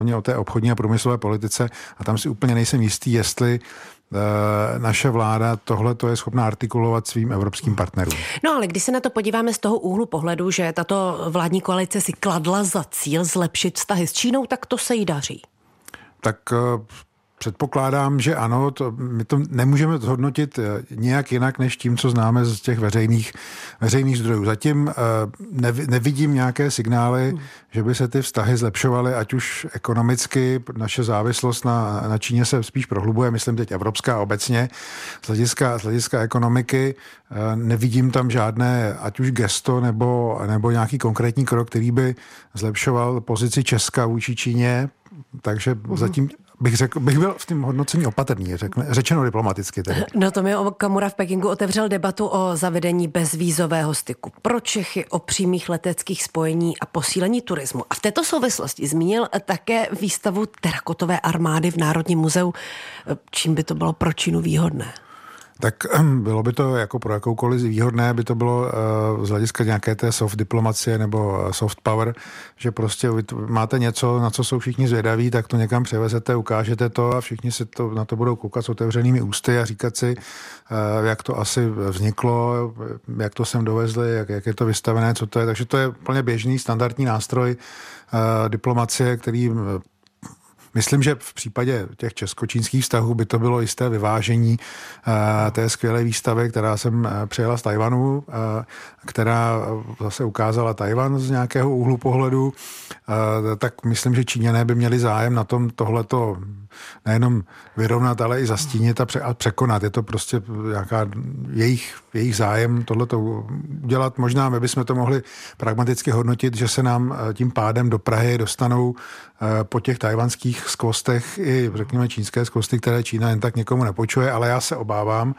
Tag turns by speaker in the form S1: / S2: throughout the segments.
S1: o té obchodní a průmyslové politice a tam si úplně nejsem jistý, jestli naše vláda tohleto je schopná artikulovat svým evropským partnerům.
S2: No ale když se na to podíváme z toho úhlu pohledu, že tato vládní koalice si kladla za cíl zlepšit vztahy s Čínou, tak to se jí daří.
S1: Tak předpokládám, že ano, my to nemůžeme zhodnotit nějak jinak, než tím, co známe z těch veřejných zdrojů. Zatím nevidím nějaké signály, že by se ty vztahy zlepšovaly, ať už ekonomicky, naše závislost na Číně se spíš prohlubuje, myslím teď evropská obecně, z hlediska ekonomiky. Nevidím tam žádné, ať už gesto nebo nějaký konkrétní krok, který by zlepšoval pozici Česka vůči Číně, takže zatím bych byl v tom hodnocení opatrný, řečeno diplomaticky tedy.
S2: No Tomio Okamura v Pekingu otevřel debatu o zavedení bezvízového styku pro Čechy, o přímých leteckých spojení a posílení turismu. A v této souvislosti zmínil také výstavu terakotové armády v Národním muzeu. Čím by to bylo pro Čínu výhodné?
S1: Tak bylo by to jako pro jakoukoliv výhodné, by to bylo z hlediska nějaké té soft diplomacie nebo soft power, že prostě máte něco, na co jsou všichni zvědaví, tak to někam převezete, ukážete to a všichni si na to budou koukat s otevřenými ústy a říkat si, jak to asi vzniklo, jak to sem dovezli, jak je to vystavené, co to je. Takže to je úplně běžný, standardní nástroj diplomacie, který myslím, že v případě těch česko-čínských vztahů by to bylo jisté vyvážení té skvělé výstavy, která jsem přijela z Tajvanu, která zase ukázala Tajvan z nějakého úhlu pohledu, tak myslím, že Číňané by měli zájem na tom tohleto nejenom vyrovnat, ale i zastínit a překonat. Je to prostě nějaká jejich zájem tohleto udělat. Možná my bychom to mohli pragmaticky hodnotit, že se nám tím pádem do Prahy dostanou po těch tajvanských skvostech i, řekněme, čínské skvosty, které Čína jen tak někomu nepočuje, ale já se obávám,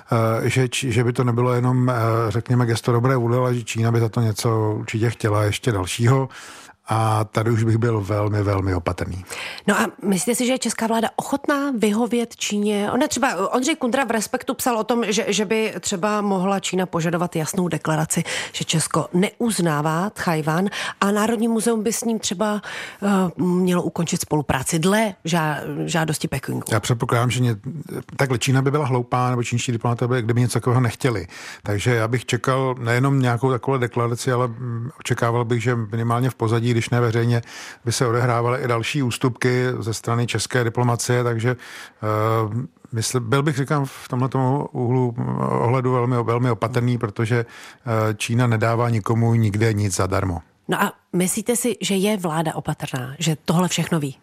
S1: že by to nebylo jenom, řekněme, gesto dobré vůle, ale že Čína by za to něco určitě chtěla ještě dalšího. A tady už bych byl velmi, velmi opatrný.
S2: No a myslíte si, že je česká vláda ochotná vyhovět Číně? Ondřej Kundra v Respektu psal o tom, že by třeba mohla Čína požadovat jasnou deklaraci, že Česko neuznává Tchaj-wan a Národní muzeum by s ním třeba mělo ukončit spolupráci dle žádosti Pekingu.
S1: Já předpokládám, že takhle Čína by byla hloupá, nebo čínští diplomaté, kdyby něco takového nechtěli. Takže já bych čekal nejenom nějakou takovou deklaraci, ale očekával bych, že minimálně v pozadí, když ne veřejně, by se odehrávaly i další ústupky ze strany české diplomacie, takže byl bych, říkám, v tomto úhlu ohledu velmi, velmi opatrný, protože Čína nedává nikomu nikde nic zadarmo.
S2: No a myslíte si, že je vláda opatrná, že tohle všechno ví?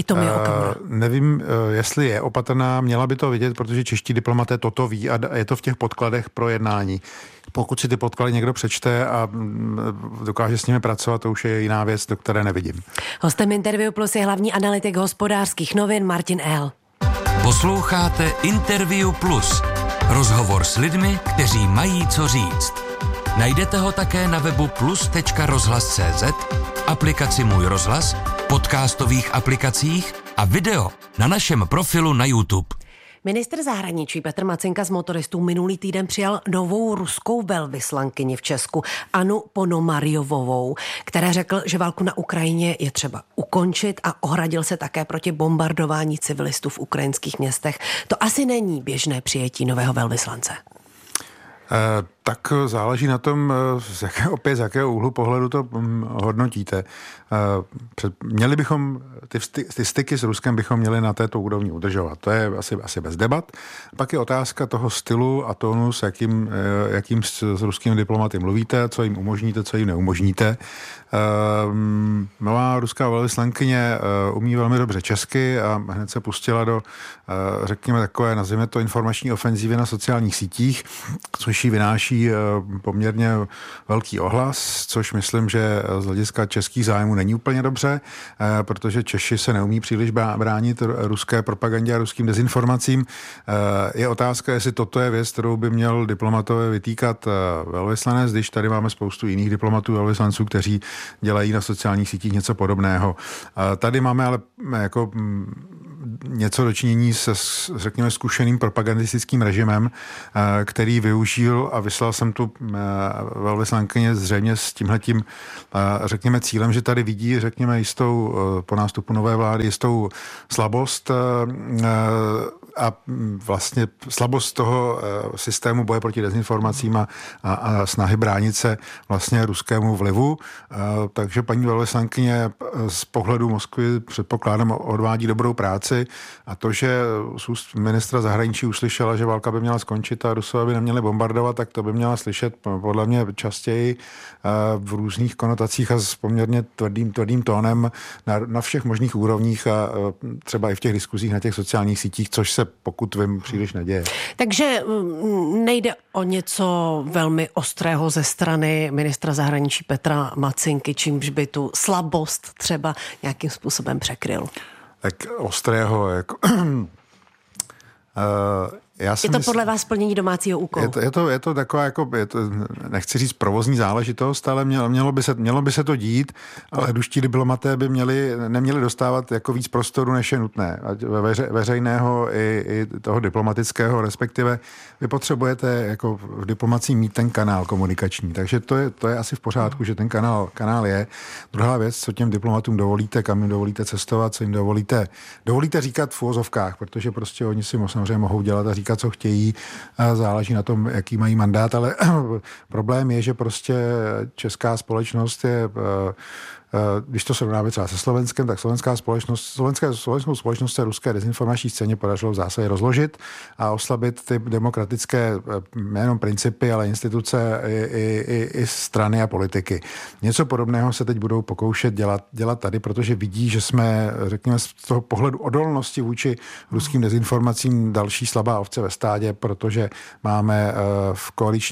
S1: Nevím, jestli je opatrná, měla by to vidět, protože čeští diplomaté toto ví a je to v těch podkladech pro jednání. Pokud si ty podklady někdo přečte a dokáže s nimi pracovat, to už je jiná věc, do které nevidím.
S2: Hostem Interview Plus je hlavní analytik Hospodářských novin Martin Ehl.
S3: Posloucháte Interview Plus. Rozhovor s lidmi, kteří mají co říct. Najdete ho také na webu plus.rozhlas.cz, aplikaci Můj rozhlas, podcastových aplikacích a video na našem profilu na YouTube.
S2: Ministr zahraničí Petr Macinka z motoristů minulý týden přijal novou ruskou velvyslankyni v Česku, Annu Ponomarjovovou, která řekl, že válku na Ukrajině je třeba ukončit a ohradil se také proti bombardování civilistů v ukrajinských městech. To asi není běžné přijetí nového velvyslance.
S1: Tak záleží na tom, z jakého úhlu pohledu to hodnotíte. Měli bychom, ty styky s Ruskem bychom měli na této úrovni udržovat. To je asi bez debat. Pak je otázka toho stylu a tónu, s jakým s ruskými diplomaty mluvíte, co jim umožníte, co jim neumožníte. Nová ruská velvyslankyně umí velmi dobře česky a hned se pustila do, řekněme, takové, nazvěme to, informační ofenzívy na sociálních sítích, což jí vynáší poměrně velký ohlas, což myslím, že z hlediska českých zájmů není úplně dobře, protože Češi se neumí příliš bránit ruské propagandě a ruským dezinformacím. Je otázka, jestli toto je věc, kterou by měl diplomatové vytýkat velvyslanec, když tady máme spoustu jiných diplomatů velvyslanců, kteří dělají na sociálních sítích něco podobného. Tady máme ale jako něco dočinění se, řekněme, zkušeným propagandistickým režimem, který využil a vyslal jsem tu velvyslankyně zřejmě s tímhletím, řekněme, cílem, že tady vidí, řekněme, jistou po nástupu nové vlády, jistou slabost a vlastně slabost toho systému boje proti dezinformacím a snahy bránit se vlastně ruskému vlivu. Takže paní velvyslankyně z pohledu Moskvy předpokládám odvádí dobrou práci a to, že z úst ministra zahraničí uslyšela, že válka by měla skončit a Rusové by neměli bombardovat, tak to by měla slyšet podle mě častěji v různých konotacích a s poměrně tvrdým tónem na všech možných úrovních a třeba i v těch diskuzích na těch sociálních sítích, což se, pokud vím, příliš neděje.
S2: Takže nejde o něco velmi ostrého ze strany ministra zahraničí Petra Macynky, čímž by tu slabost třeba nějakým způsobem překryl.
S1: Tak ostrého, jako...
S2: Je to podle vás splnění domácího úkolu?
S1: Je to taková, jako, nechci říct provozní záležitost, ale mělo by se to dít, ale ruští diplomaté by neměli dostávat jako víc prostoru, než je nutné. Veřejného i toho diplomatického, respektive vy potřebujete jako v diplomacii mít ten kanál komunikační. Takže to je asi v pořádku, že ten kanál je. Druhá věc, co těm diplomatům dovolíte, kam jim dovolíte cestovat, co jim dovolíte říkat v uvozovkách, protože prostě oni si samozřejmě mohou dělat a říkat, co chtějí, záleží na tom, jaký mají mandát, ale problém je, že prostě česká společnost je, když to srovnáme třeba se Slovenskem, tak slovenskou společnost se ruské dezinformační scéně podařilo v zásadě rozložit a oslabit ty demokratické nejenom principy, ale instituce i strany a politiky. Něco podobného se teď budou pokoušet dělat tady, protože vidí, že jsme, řekněme, z toho pohledu odolnosti vůči ruským dezinformacím další slabá ovce ve stádě, protože máme v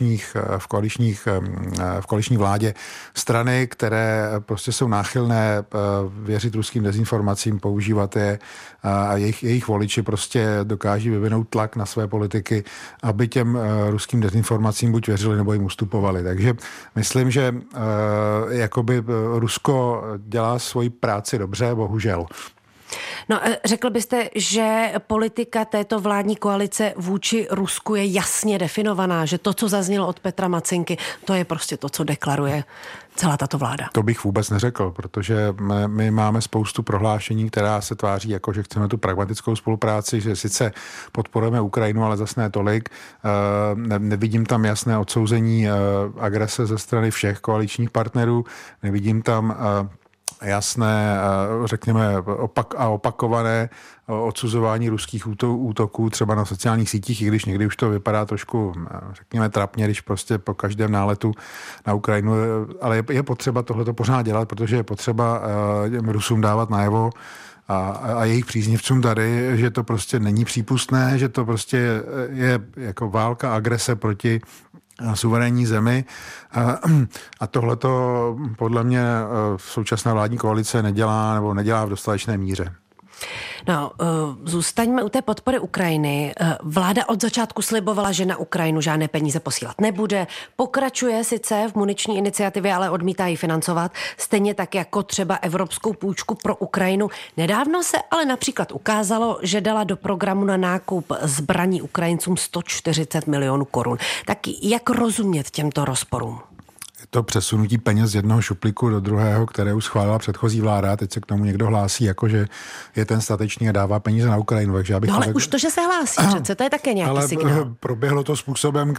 S1: koaliční vládě strany, které prostě jsou náchylné věřit ruským dezinformacím, používat je a jejich voliči prostě dokáží vyvinout tlak na své politiky, aby těm ruským dezinformacím buď věřili, nebo jim ustupovali. Takže myslím, že jakoby Rusko dělá svoji práci dobře, bohužel.
S2: No, řekl byste, že politika této vládní koalice vůči Rusku je jasně definovaná, že to, co zaznělo od Petra Macynky, to je prostě to, co deklaruje celá tato vláda? To
S1: bych vůbec neřekl, protože my máme spoustu prohlášení, která se tváří jako, že chceme tu pragmatickou spolupráci, že sice podporujeme Ukrajinu, ale zase ne tolik. Nevidím tam jasné odsouzení agrese ze strany všech koaličních partnerů, nevidím tam jasné, řekněme, opakované odsuzování ruských útoků třeba na sociálních sítích, i když někdy už to vypadá trošku, řekněme, trapně, když prostě po každém náletu na Ukrajinu, ale je potřeba tohleto pořád dělat, protože je potřeba Rusům dávat najevo a jejich příznivcům tady, že to prostě není přípustné, že to prostě je jako válka, agrese proti suverénní zemi a tohleto podle mě současná vládní koalice nedělá v dostatečné míře.
S2: No, zůstaňme u té podpory Ukrajiny. Vláda od začátku slibovala, že na Ukrajinu žádné peníze posílat nebude. Pokračuje sice v muniční iniciativě, ale odmítá ji financovat. Stejně tak jako třeba evropskou půjčku pro Ukrajinu. Nedávno se ale například ukázalo, že dala do programu na nákup zbraní Ukrajincům 140 milionů korun. Tak jak rozumět těmto rozporům?
S1: To přesunutí peněz z jednoho šuplíku do druhého, které už schválila předchozí vláda, teď se k tomu někdo hlásí, jako že je ten statečný a dává peníze na Ukrajinu. Takže
S2: no ale už to, že se hlásí, přece to je také nějaký signál.
S1: Ale proběhlo to způsobem,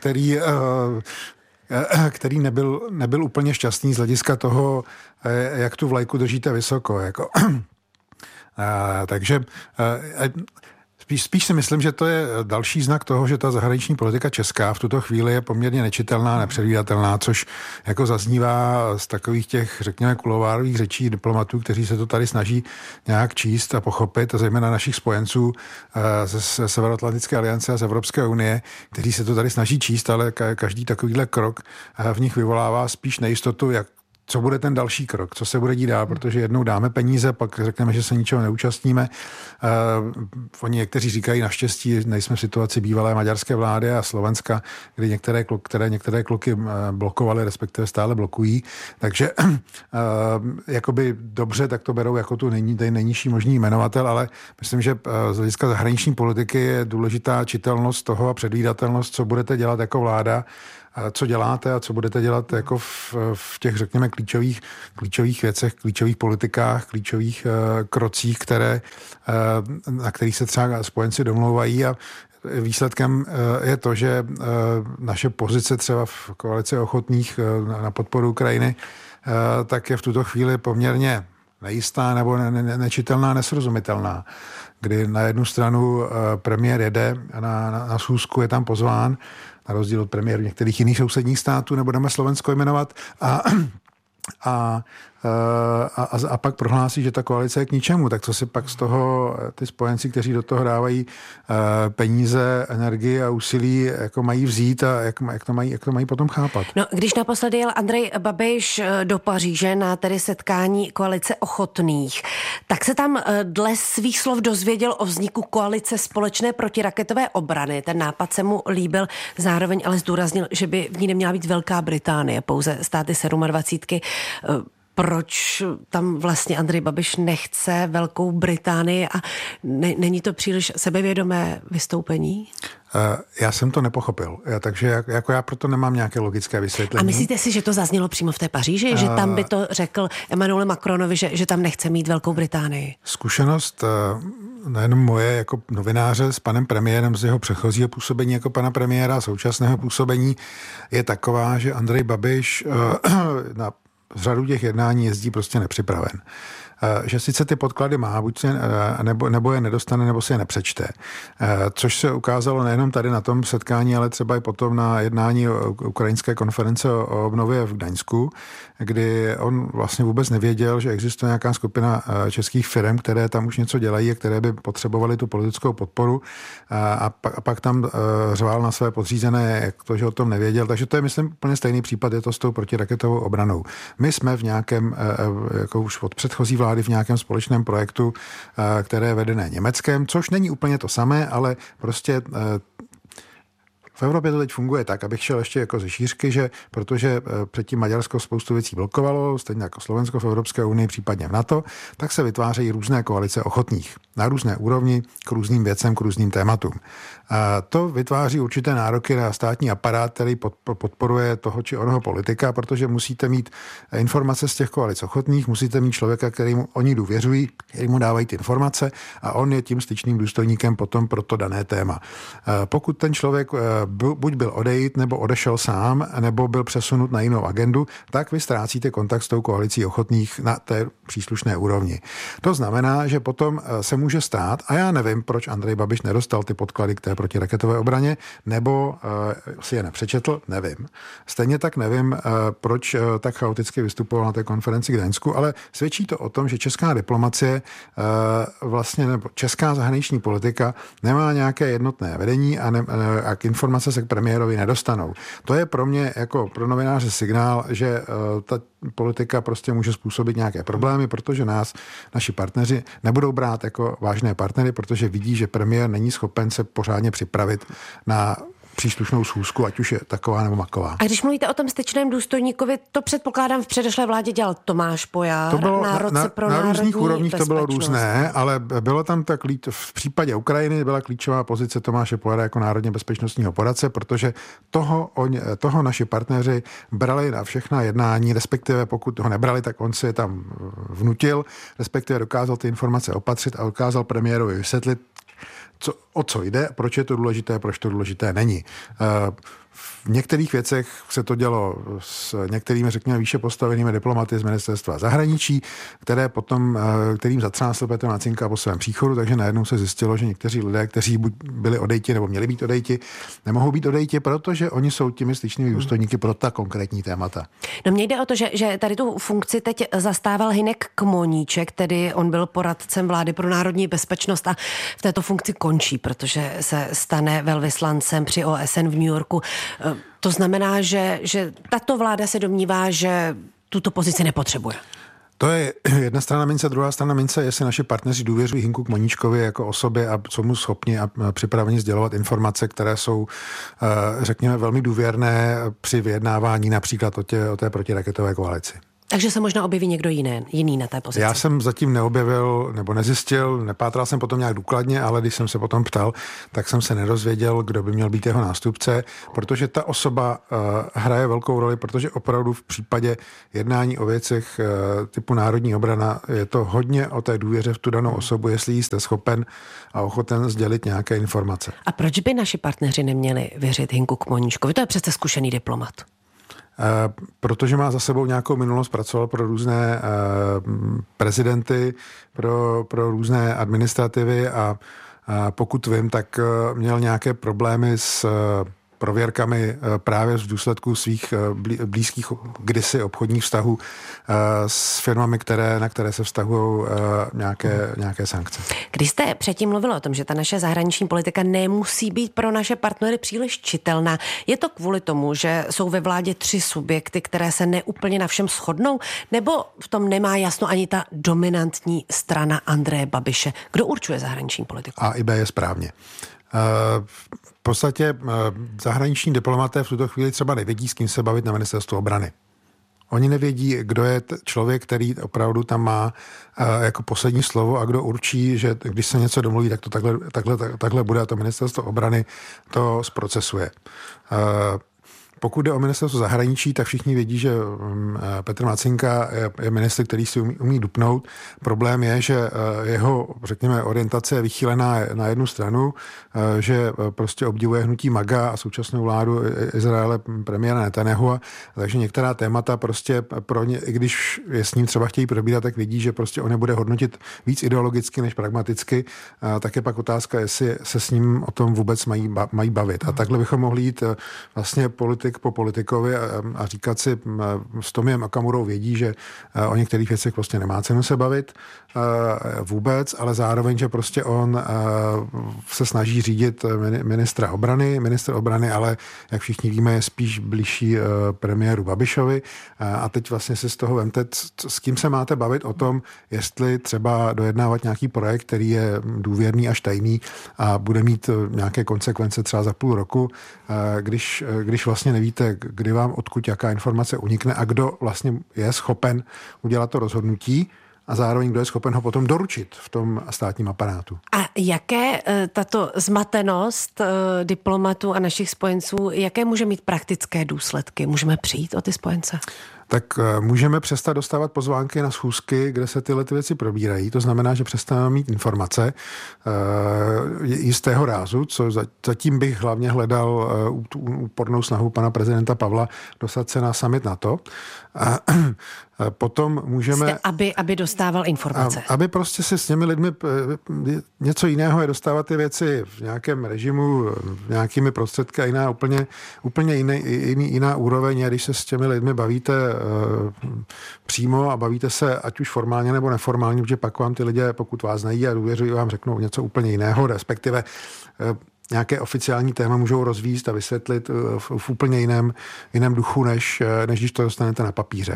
S1: který nebyl úplně šťastný z hlediska toho, jak tu vlajku držíte vysoko. Jako. Takže spíš si myslím, že to je další znak toho, že ta zahraniční politika česká v tuto chvíli je poměrně nečitelná, nepředvídatelná, což jako zaznívá z takových těch, řekněme, kulovárových řečí diplomatů, kteří se to tady snaží nějak číst a pochopit, a zejména našich spojenců ze Severoatlantické aliance a z Evropské unie, kteří se to tady snaží číst, ale každý takovýhle krok v nich vyvolává spíš nejistotu, jak co bude ten další krok, co se bude dít dál, protože jednou dáme peníze, pak řekneme, že se ničeho neúčastníme. Oni někteří říkají, naštěstí nejsme v situaci bývalé maďarské vlády a Slovenska, kdy některé kloky blokovaly, respektive stále blokují. Takže jakoby dobře, tak to berou jako tu nejnižší možný jmenovatel, ale myslím, že z hlediska zahraniční politiky je důležitá čitelnost toho a předvídatelnost, co budete dělat jako vláda, co děláte a co budete dělat jako v těch, řekněme, klíčových věcech, klíčových politikách, klíčových krocích, na kterých se třeba spojenci domlouvají a výsledkem je to, že naše pozice třeba v koalici ochotných na podporu Ukrajiny tak je v tuto chvíli poměrně nejistá nebo nečitelná, nesrozumitelná, kdy na jednu stranu premiér jede na schůzku, je tam pozván, na rozdíl od premiérů některých jiných sousedních států, nebudeme Slovensko jmenovat, a pak prohlásí, že ta koalice je k ničemu, tak co si pak z toho ty spojenci, kteří do toho dávají peníze, energii a úsilí, jako mají vzít a jak to mají potom chápat?
S2: No, když naposledy jel Andrej Babiš do Paříže na tedy setkání koalice ochotných, tak se tam dle svých slov dozvěděl o vzniku koalice společné protiraketové obrany. Ten nápad se mu líbil, zároveň ale zdůraznil, že by v ní neměla být Velká Británie, pouze státy 27. Proč tam vlastně Andrej Babiš nechce Velkou Británii a není to příliš sebevědomé vystoupení?
S1: Já jsem to nepochopil, takže jako já proto nemám nějaké logické vysvětlení.
S2: A myslíte si, že to zaznělo přímo v té Paříži? Že tam by to řekl Emmanuel Macronovi, že tam nechce mít Velkou Británii?
S1: Zkušenost nejenom moje jako novináře s panem premiérem z jeho předchozího působení jako pana premiéra, současného působení je taková, že Andrej Babiš na řadu těch jednání jezdí prostě nepřipraven. Že sice ty podklady má, buď si, nebo je nedostane, nebo si je nepřečte. Což se ukázalo nejenom tady na tom setkání, ale třeba i potom na jednání ukrajinské konference o obnově v Gdaňsku, kdy on vlastně vůbec nevěděl, že existuje nějaká skupina českých firm, které tam už něco dělají a které by potřebovaly tu politickou podporu a pak tam řval na své podřízené, jak to, že o tom nevěděl. Takže to je, myslím, úplně stejný případ, je to s tou protiraketovou obranou. My jsme v nějakém, jako už od předchozí vlády, v nějakém společném projektu, které je vedené Německem, což není úplně to samé, ale prostě v Evropě to teď funguje tak, abych šel ještě jako ze šířky, že protože předtím Maďarsko spoustu věcí blokovalo, stejně jako Slovensko v Evropské unii, případně v NATO, tak se vytvářejí různé koalice ochotných na různé úrovni, k různým věcem, k různým tématům. A to vytváří určité nároky na státní aparát, který podporuje toho či onoho politika, protože musíte mít informace z těch koalic ochotných, musíte mít člověka, kterému oni důvěřují, kterému dávají ty informace a on je tím styčným důstojníkem potom pro to dané téma. Pokud ten člověk buď byl odejít, nebo odešel sám, nebo byl přesunut na jinou agendu, tak vy ztrácíte kontakt s tou koalicí ochotných na té příslušné úrovni. To znamená, že potom se může stát, a já nevím, proč Andrej Babiš nedostal ty podklady k té protiraketové obraně, nebo si je nepřečetl, nevím. Stejně tak nevím, proč tak chaoticky vystupoval na té konferenci k Gdaňsku, ale svědčí to o tom, že česká diplomacie vlastně, nebo česká zahraniční politika nemá nějaké jednotné vedení a k informace se k premiérovi nedostanou. To je pro mě jako pro novináře signál, že ta politika prostě může způsobit nějaké problémy, protože naši partneři nebudou brát jako vážné partnery, protože vidí, že premiér není schopen se pořádně připravit na příslušnou schůzku, ať už je taková nebo maková.
S2: A když mluvíte o tom styčném důstojníkovi, to předpokládám v předešlé vládě dělal Tomáš Pojar,
S1: to bylo
S2: na
S1: různých úrovních to bylo různé, ale bylo tam v případě Ukrajiny byla klíčová pozice Tomáše Pojara jako národně bezpečnostního poradce, protože toho naši partneři brali na všechna jednání, respektive pokud ho nebrali, tak on si je tam vnutil, respektive dokázal ty informace opatřit a dokázal premiérovi vysvětlit, o co jde, proč je to důležité, proč to důležité není. V některých věcech se to dělo s některými, řekněme, výše postavenými diplomaty z ministerstva zahraničí, kterým zatřásl Petr Macinka po svém příchodu, takže najednou se zjistilo, že někteří lidé, kteří buď byli odejti nebo měli být odejti, nemohou být odejti, protože oni jsou těmi styčnými důstojníky pro ta konkrétní témata.
S2: No mně jde o to, že tady tu funkci teď zastával Hynek Kmoníček, tedy on byl poradcem vlády pro národní bezpečnost a v této funkci končí, protože se stane velvyslancem při OSN v New Yorku. To znamená, že tato vláda se domnívá, že tuto pozici nepotřebuje?
S1: To je jedna strana mince, druhá strana mince, jestli naši partneři důvěřují Hynku Kmoníčkovi jako osobě a jsou mu schopni a připraveni sdělovat informace, které jsou, řekněme, velmi důvěrné při vyjednávání například o té protiraketové koalici.
S2: Takže se možná objeví někdo jiný na té pozici.
S1: Já jsem zatím neobjevil nebo nezjistil, nepátral jsem potom nějak důkladně, ale když jsem se potom ptal, tak jsem se nedozvěděl, kdo by měl být jeho nástupce, protože ta osoba hraje velkou roli, protože opravdu v případě jednání o věcech typu národní obrana je to hodně o té důvěře v tu danou osobu, jestli jste schopen a ochoten sdělit nějaké informace.
S2: A proč by naši partneři neměli věřit Hynku Kmoníčkovi? To je přece zkušený diplomat.
S1: Protože má za sebou nějakou minulost, pracoval pro různé prezidenty, pro různé administrativy a pokud vím, tak měl nějaké problémy s prověrkami právě v důsledku svých blízkých kdysi obchodních vztahů s firmami, na které se vztahují nějaké sankce.
S2: Když jste předtím mluvila o tom, že ta naše zahraniční politika nemusí být pro naše partnery příliš čitelná, je to kvůli tomu, že jsou ve vládě 3 subjekty, které se neúplně na všem shodnou, nebo v tom nemá jasno ani ta dominantní strana Andreje Babiše? Kdo určuje zahraniční politiku?
S1: A i B je správně. V podstatě zahraniční diplomaté v tuto chvíli třeba nevědí, s kým se bavit na ministerstvu obrany. Oni nevědí, kdo je člověk, který opravdu tam má jako poslední slovo a kdo určí, že když se něco domluví, tak to takhle bude a to ministerstvo obrany to zprocesuje. Pokud jde o ministerstvo zahraničí, tak všichni vědí, že Petr Macinka je ministr, který si umí dupnout. Problém je, že jeho, řekněme, orientace je vychýlená na jednu stranu, že prostě obdivuje hnutí MAGA a současnou vládu Izraele premiéra Netanyahua, takže některá témata prostě pro ně, i když je s ním třeba chtějí probírat, tak vidí, že prostě on nebude hodnotit víc ideologicky než pragmaticky. Tak je pak otázka, jestli se s ním o tom vůbec mají bavit. A takhle bychom mohli jít vlastně politik po politikovi a říkat si, s Tomiem Okamurou vědí, že o některých věcech prostě nemá cenu se bavit vůbec, ale zároveň, že prostě on se snaží řídit ministr obrany, ale jak všichni víme, je spíš blížší premiéru Babišovi a teď vlastně si z toho vemte, s kým se máte bavit o tom, jestli třeba dojednávat nějaký projekt, který je důvěrný až tajný a bude mít nějaké konsekvence třeba za půl roku, když vlastně nevíte, kdy vám odkud jaká informace unikne a kdo vlastně je schopen udělat to rozhodnutí a zároveň kdo je schopen ho potom doručit v tom státním aparátu.
S2: A jaké tato zmatenost diplomatů a našich spojenců, jaké může mít praktické důsledky? Můžeme přijít o ty spojence?
S1: Tak můžeme přestat dostávat pozvánky na schůzky, kde se tyhle ty věci probírají. To znamená, že přestaneme mít informace jistého rázu, co zatím bych hlavně hledal úpornou snahu pana prezidenta Pavla dostat se na summit NATO. Potom můžeme...
S2: Aby dostával informace.
S1: Aby prostě si s těmi lidmi něco jiného je dostávat ty věci v nějakém režimu, nějakými prostředky a úplně jiná úroveň, a když se s těmi lidmi bavíte přímo a bavíte se ať už formálně nebo neformálně, protože pak vám ty lidé, pokud vás znají a důvěřují, vám řeknou něco úplně jiného, respektive nějaké oficiální téma můžou rozvíjet a vysvětlit v úplně jiném duchu, než když to dostanete na papíře.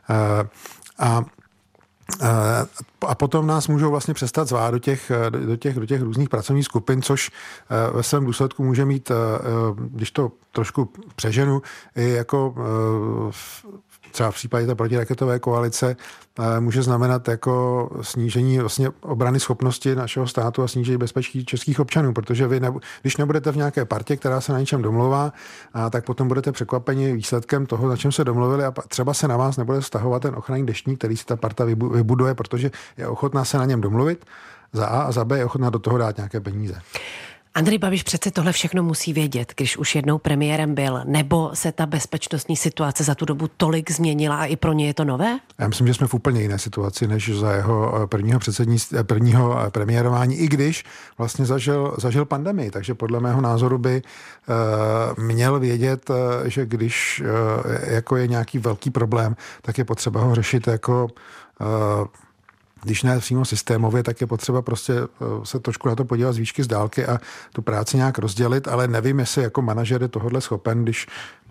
S1: A potom nás můžou vlastně přestat zvát do těch různých pracovních skupin, což ve svém důsledku může mít, když to trošku přeženu, i jako třeba v případě té protiraketové koalice může znamenat jako snížení vlastně obrany schopnosti našeho státu a snížení bezpečí českých občanů, protože vy, když nebudete v nějaké partě, která se na něčem domlouvá, tak potom budete překvapeni výsledkem toho, na čem se domluvili, a třeba se na vás nebude vztahovat ten ochranný deštník, který si ta parta vybuduje, protože je ochotná se na něm domluvit za A a za B je ochotná do toho dát nějaké peníze.
S2: Andrej Babiš přece tohle všechno musí vědět, když už jednou premiérem byl, nebo se ta bezpečnostní situace za tu dobu tolik změnila a i pro ně je to nové?
S1: Já myslím, že jsme v úplně jiné situaci, než za jeho prvního premiérování, i když vlastně zažil pandemii, takže podle mého názoru by měl vědět, že když jako je nějaký velký problém, tak je potřeba ho řešit jako když ne přímo systémově, tak je potřeba prostě se trošku na to podívat z výšky, z dálky a tu práci nějak rozdělit, ale nevím, jestli jako manažer je tohodle schopen, když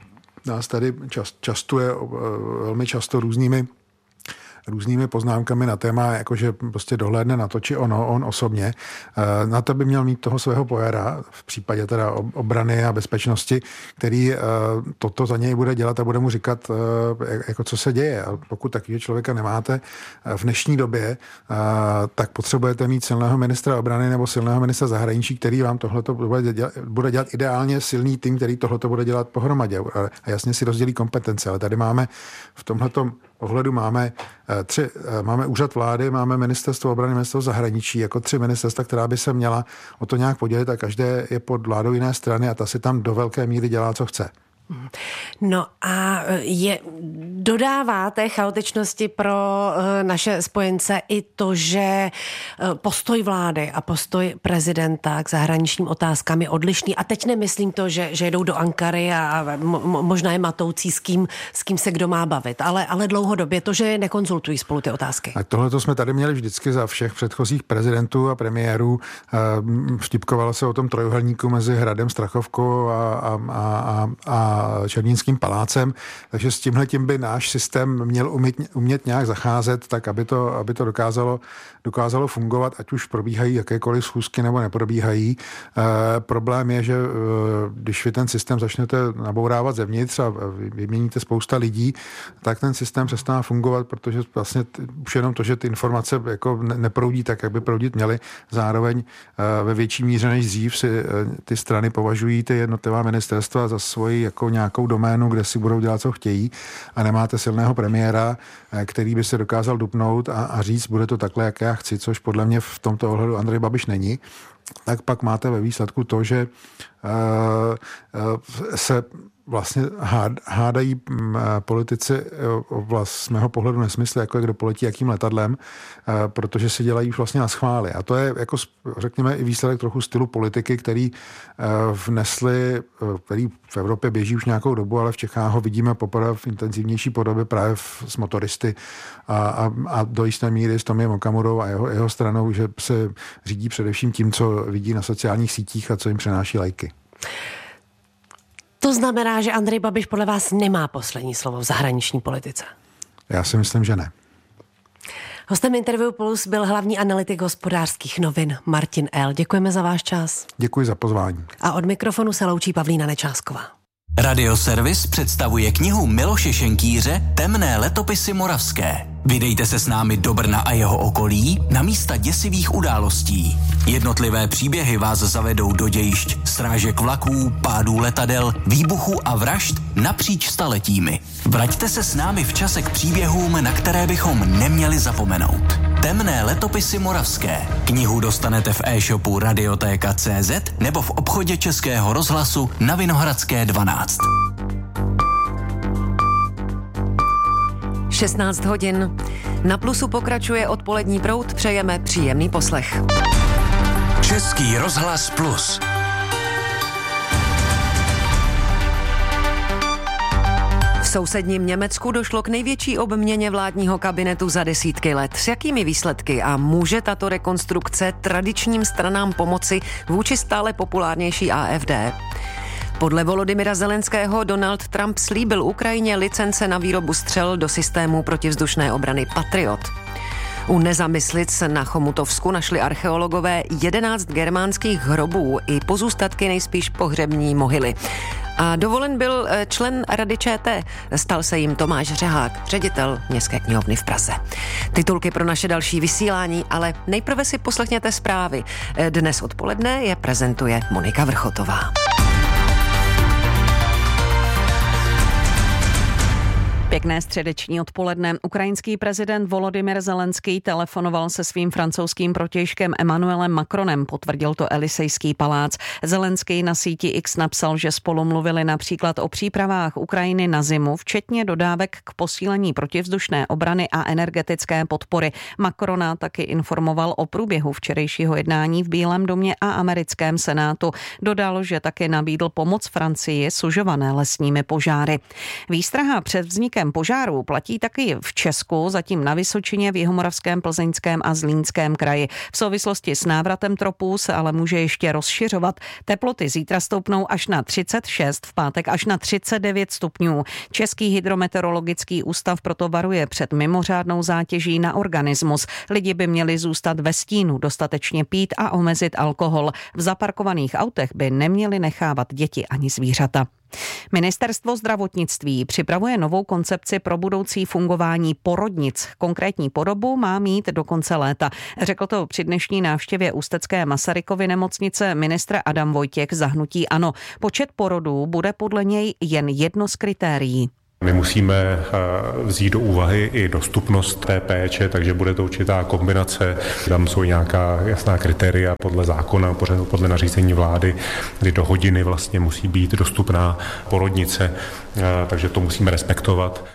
S1: nás tady častuje velmi často různými poznámkami na téma, jakože prostě dohlédne na to, či on osobně. Na to by měl mít toho svého pojara, v případě teda obrany a bezpečnosti, který toto za něj bude dělat a bude mu říkat, jako co se děje. A pokud takového člověka nemáte v dnešní době, tak potřebujete mít silného ministra obrany nebo silného ministra zahraničí, který vám tohleto bude dělat ideálně silný tým, který tohleto bude dělat pohromadě. A jasně si rozdělí kompetence, ale tady máme v tomhletom ohledu máme úřad vlády, máme ministerstvo obrany, ministerstvo zahraničí, jako 3 ministerstva, která by se měla o to nějak podělit a každé je pod vládou jiné strany a ta si tam do velké míry dělá, co chce.
S2: No a dodává té chaotičnosti pro naše spojence i to, že postoj vlády a postoj prezidenta k zahraničním otázkám je odlišný. A teď nemyslím to, že jedou do Ankary a možná je matoucí, s kým se kdo má bavit, ale dlouhodobě to, že nekonzultují spolu ty otázky.
S1: A tohle jsme tady měli vždycky za všech předchozích prezidentů a premiérů. Vtipkovalo se o tom trojuhelníku mezi Hradem, Strachovkou a Černínským palácem, takže s tímhletím by náš systém měl umět nějak zacházet, tak aby to dokázalo fungovat, ať už probíhají jakékoliv schůzky nebo neprobíhají. Problém je, že když vy ten systém začnete nabourávat zevnitř a vyměníte spousta lidí, tak ten systém přestává fungovat, protože vlastně už jenom to, že ty informace jako neproudí tak, jak by proudit měly, zároveň ve větší míře než dřív si ty strany považují ty jednotlivá ministerstva za svoji jako nějakou doménu, kde si budou dělat, co chtějí a nemáte silného premiéra, který by se dokázal dupnout a říct, bude to takhle, jak já chci, což podle mě v tomto ohledu Andrej Babiš není, tak pak máte ve výsledku to, že se vlastně hádají politici z mého pohledu nesmysly, jako kdo poletí jakým letadlem, protože si dělají už vlastně na schvály. A to je, jako řekněme, i výsledek trochu stylu politiky, který který v Evropě běží už nějakou dobu, ale v Čechách ho vidíme poprvé v intenzivnější podobě právě s motoristy a do jisté míry s Tomiem Okamurou a jeho stranou, že se řídí především tím, co vidí na sociálních sítích a co jim přenáší lajky.
S2: To znamená, že Andrej Babiš podle vás nemá poslední slovo v zahraniční politice?
S1: Já si myslím, že ne.
S2: Hostem Interview Plus byl hlavní analytik Hospodářských novin Martin L. Děkujeme za váš čas.
S1: Děkuji za pozvání.
S2: A od mikrofonu se loučí Pavlína Nečásková.
S4: Radioservis představuje knihu Miloše Šenkýře Temné letopisy moravské. Vydejte se s námi do Brna a jeho okolí na místa děsivých událostí. Jednotlivé příběhy vás zavedou do dějišť srážek vlaků, pádů letadel, výbuchů a vražd napříč staletími. Vraťte se s námi v čase k příběhům, na které bychom neměli zapomenout. Temné letopisy moravské. Knihu dostanete v e-shopu Radiotéka.cz nebo v obchodě Českého rozhlasu na Vinohradské 12.
S2: 16 hodin. Na Plusu pokračuje odpolední proud, přejeme příjemný poslech.
S3: Český rozhlas Plus.
S2: V sousedním Německu došlo k největší obměně vládního kabinetu za desítky let. S jakými výsledky a může tato rekonstrukce tradičním stranám pomoci vůči stále populárnější AfD? Podle Volodymyra Zelenského Donald Trump slíbil Ukrajině licence na výrobu střel do systému protivzdušné obrany Patriot. U Nezamyslic na Chomutovsku našli archeologové 11 germánských hrobů i pozůstatky nejspíš pohřební mohyly. A dovolen byl člen Rady ČT. Stal se jim Tomáš Řehák, ředitel Městské knihovny v Praze. Titulky pro naše další vysílání, ale nejprve si poslechněte zprávy. Dnes odpoledne je prezentuje Monika Vrchotová.
S5: Pěkné středeční odpoledne. Ukrajinský prezident Volodymyr Zelenský telefonoval se svým francouzským protějškem Emmanuelem Macronem, potvrdil to Elysejský palác. Zelenský na síti X napsal, že spolu mluvili například o přípravách Ukrajiny na zimu, včetně dodávek k posílení protivzdušné obrany a energetické podpory. Macrona taky informoval o průběhu včerejšího jednání v Bílém domě a americkém senátu. Dodal, že taky nabídl pomoc Francii sužované lesními požáry. Výstraha před vznikem rizikem požáru platí taky v Česku, zatím na Vysočině, v Jihomoravském, Plzeňském a Zlínském kraji. V souvislosti s návratem tropů se ale může ještě rozšiřovat. Teploty zítra stoupnou až na 36, v pátek až na 39 stupňů. Český hydrometeorologický ústav proto varuje před mimořádnou zátěží na organismus. Lidi by měli zůstat ve stínu, dostatečně pít a omezit alkohol. V zaparkovaných autech by neměli nechávat děti ani zvířata. Ministerstvo zdravotnictví připravuje novou koncepci pro budoucí fungování porodnic. Konkrétní podobu má mít do konce léta. Řekl to při dnešní návštěvě ústecké Masarykovy nemocnice ministr Adam Vojtěch za hnutí ANO. Počet porodů bude podle něj jen jedno z kritérií.
S6: My musíme vzít do úvahy i dostupnost té péče, takže bude to určitá kombinace. Tam jsou nějaká jasná kritéria podle zákona, podle nařízení vlády, kdy do hodiny vlastně musí být dostupná porodnice, takže to musíme respektovat.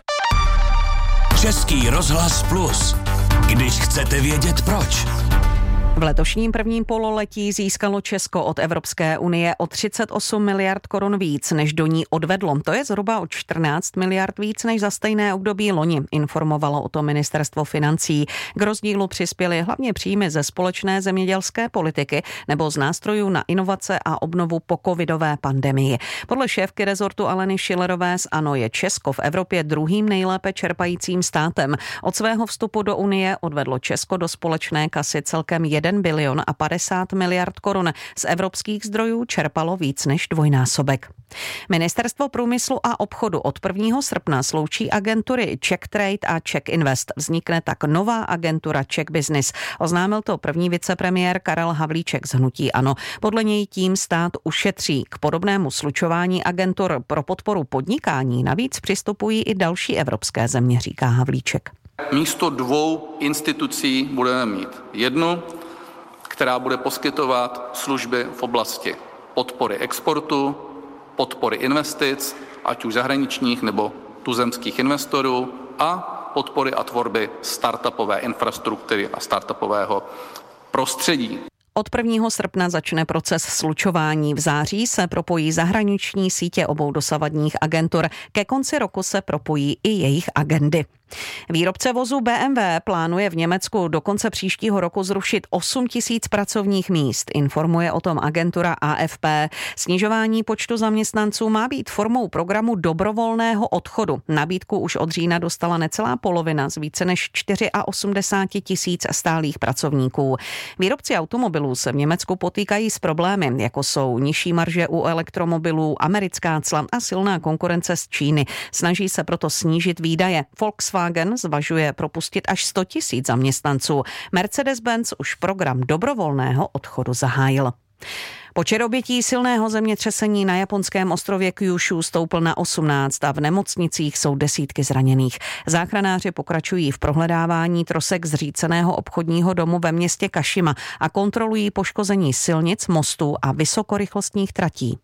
S3: Český rozhlas Plus. Když chcete vědět proč.
S5: V letošním prvním pololetí získalo Česko od Evropské unie o 38 miliard korun víc, než do ní odvedlo. To je zhruba o 14 miliard víc než za stejné období loni, informovalo o tom ministerstvo financí. K rozdílu přispěly hlavně příjmy ze společné zemědělské politiky nebo z nástrojů na inovace a obnovu po covidové pandemii. Podle šéfky rezortu Aleny Schillerové z ANO je Česko v Evropě druhým nejlépe čerpajícím státem. Od svého vstupu do Unie odvedlo Česko do společné kasy celkem 1 bilion a 50 miliard korun. Z evropských zdrojů čerpalo víc než dvojnásobek. Ministerstvo průmyslu a obchodu od 1. srpna sloučí agentury Czech Trade a Czech Invest. Vznikne tak nová agentura Czech Business. Oznámil to první vicepremiér Karel Havlíček z hnutí ANO. Podle něj tím stát ušetří. K podobnému slučování agentur pro podporu podnikání navíc přistupují i další evropské země, říká Havlíček.
S7: Místo 2 institucí budeme mít jednu, která bude poskytovat služby v oblasti podpory exportu, podpory investic, ať už zahraničních nebo tuzemských investorů, a podpory a tvorby startupové infrastruktury a startupového prostředí.
S5: Od 1. srpna začne proces slučování. V září se propojí zahraniční sítě obou dosavadních agentur. Ke konci roku se propojí i jejich agendy. Výrobce vozů BMW plánuje v Německu do konce příštího roku zrušit 8 000 pracovních míst, informuje o tom agentura AFP. Snižování počtu zaměstnanců má být formou programu dobrovolného odchodu. Nabídku už od října dostala necelá polovina z více než 84 000 stálých pracovníků. Výrobci automobilů se v Německu potýkají s problémy, jako jsou nižší marže u elektromobilů, americká cla a silná konkurence z Číny. Snaží se proto snížit výdaje. Volkswagen zvažuje propustit až 100 000 zaměstnanců. Mercedes-Benz už program dobrovolného odchodu zahájil. Počet obětí silného zemětřesení na japonském ostrově Kyushu stoupl na 18 a v nemocnicích jsou desítky zraněných. Záchranáři pokračují v prohledávání trosek zříceného obchodního domu ve městě Kashima a kontrolují poškození silnic, mostů a vysokorychlostních tratí.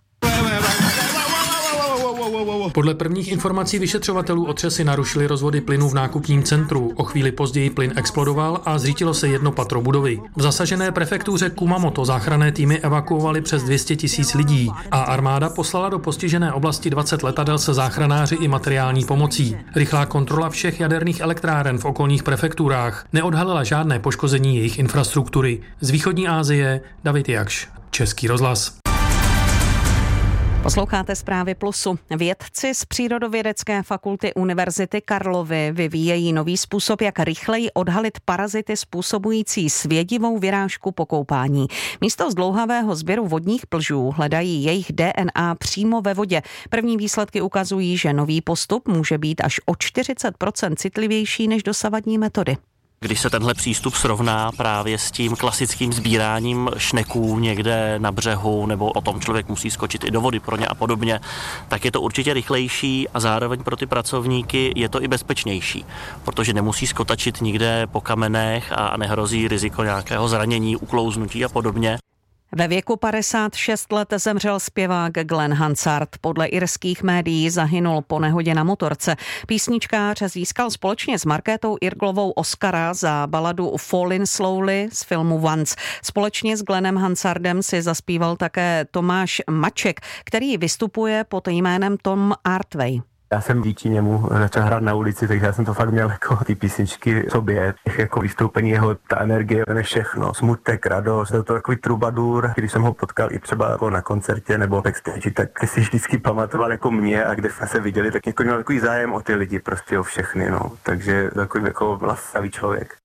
S8: Podle prvních informací vyšetřovatelů otřesy narušily rozvody plynu v nákupním centru. O chvíli později plyn explodoval a zřítilo se jedno patro budovy. V zasažené prefektuře Kumamoto záchranné týmy evakuovaly přes 200 000 lidí a armáda poslala do postižené oblasti 20 letadel se záchranáři i materiální pomocí. Rychlá kontrola všech jaderných elektráren v okolních prefekturách neodhalila žádné poškození jejich infrastruktury. Z východní Asie David Jakš, Český rozhlas.
S5: Posloucháte Zprávy Plusu. Vědci z Přírodovědecké fakulty Univerzity Karlovy vyvíjejí nový způsob, jak rychleji odhalit parazity způsobující svědivou vyrážku po koupání. Místo zdlouhavého sběru vodních plžů hledají jejich DNA přímo ve vodě. První výsledky ukazují, že nový postup může být až o 40% citlivější než dosavadní metody.
S9: Když se tenhle přístup srovná právě s tím klasickým sbíráním šneků někde na břehu, nebo potom člověk musí skočit i do vody pro ně a podobně, tak je to určitě rychlejší a zároveň pro ty pracovníky je to i bezpečnější, protože nemusí skotačit nikde po kamenech a nehrozí riziko nějakého zranění, uklouznutí a podobně.
S5: Ve věku 56 let zemřel zpěvák Glenn Hansard. Podle irských médií zahynul po nehodě na motorce. Písničkář získal společně s Markétou Irglovou Oscara za baladu Fallin' Slowly z filmu Once. Společně s Glennem Hansardem si zaspíval také Tomáš Maček, který vystupuje pod jménem Tom Artway.
S10: Já jsem díky němu začal hrát na ulici, takže já jsem to fakt měl jako ty písničky sobě, jako vystoupení jeho, ta energie, to je všechno, smutek, radost, to takový trubadur. Když jsem ho potkal i třeba jako na koncertě nebo backstage, tak si vždycky pamatoval jako mě a kde jsme se viděli, tak jako měl takový zájem o ty lidi, prostě o všechny, no. Takže takový jako laskavý člověk.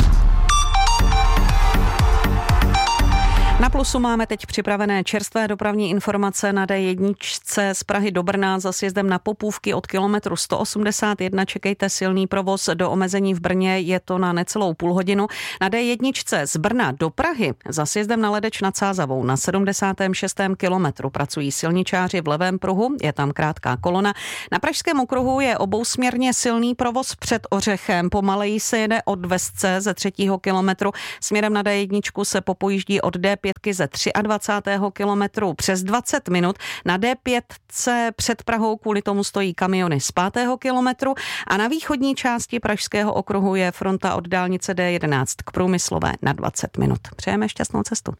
S5: Na Plusu máme teď připravené čerstvé dopravní informace na D1 z Prahy do Brna za sjezdem na Popůvky od kilometru 181. Čekejte silný provoz do omezení v Brně, je to na necelou půl hodinu. Na D1 z Brna do Prahy za sjezdem na Ledeč nad Sázavou na 76. kilometru pracují silničáři v levém pruhu, je tam krátká kolona. Na Pražském okruhu je obousměrně silný provoz před Ořechem, pomaleji se jede od Vesce ze 3. kilometru. Směrem na D1 se popojíždí od D5 ze 23. kilometru přes 20 minut. Na D5 před Prahou kvůli tomu stojí kamiony z 5. kilometru a na východní části Pražského okruhu je fronta od dálnice D11 k Průmyslové na 20 minut. Přejeme šťastnou cestu.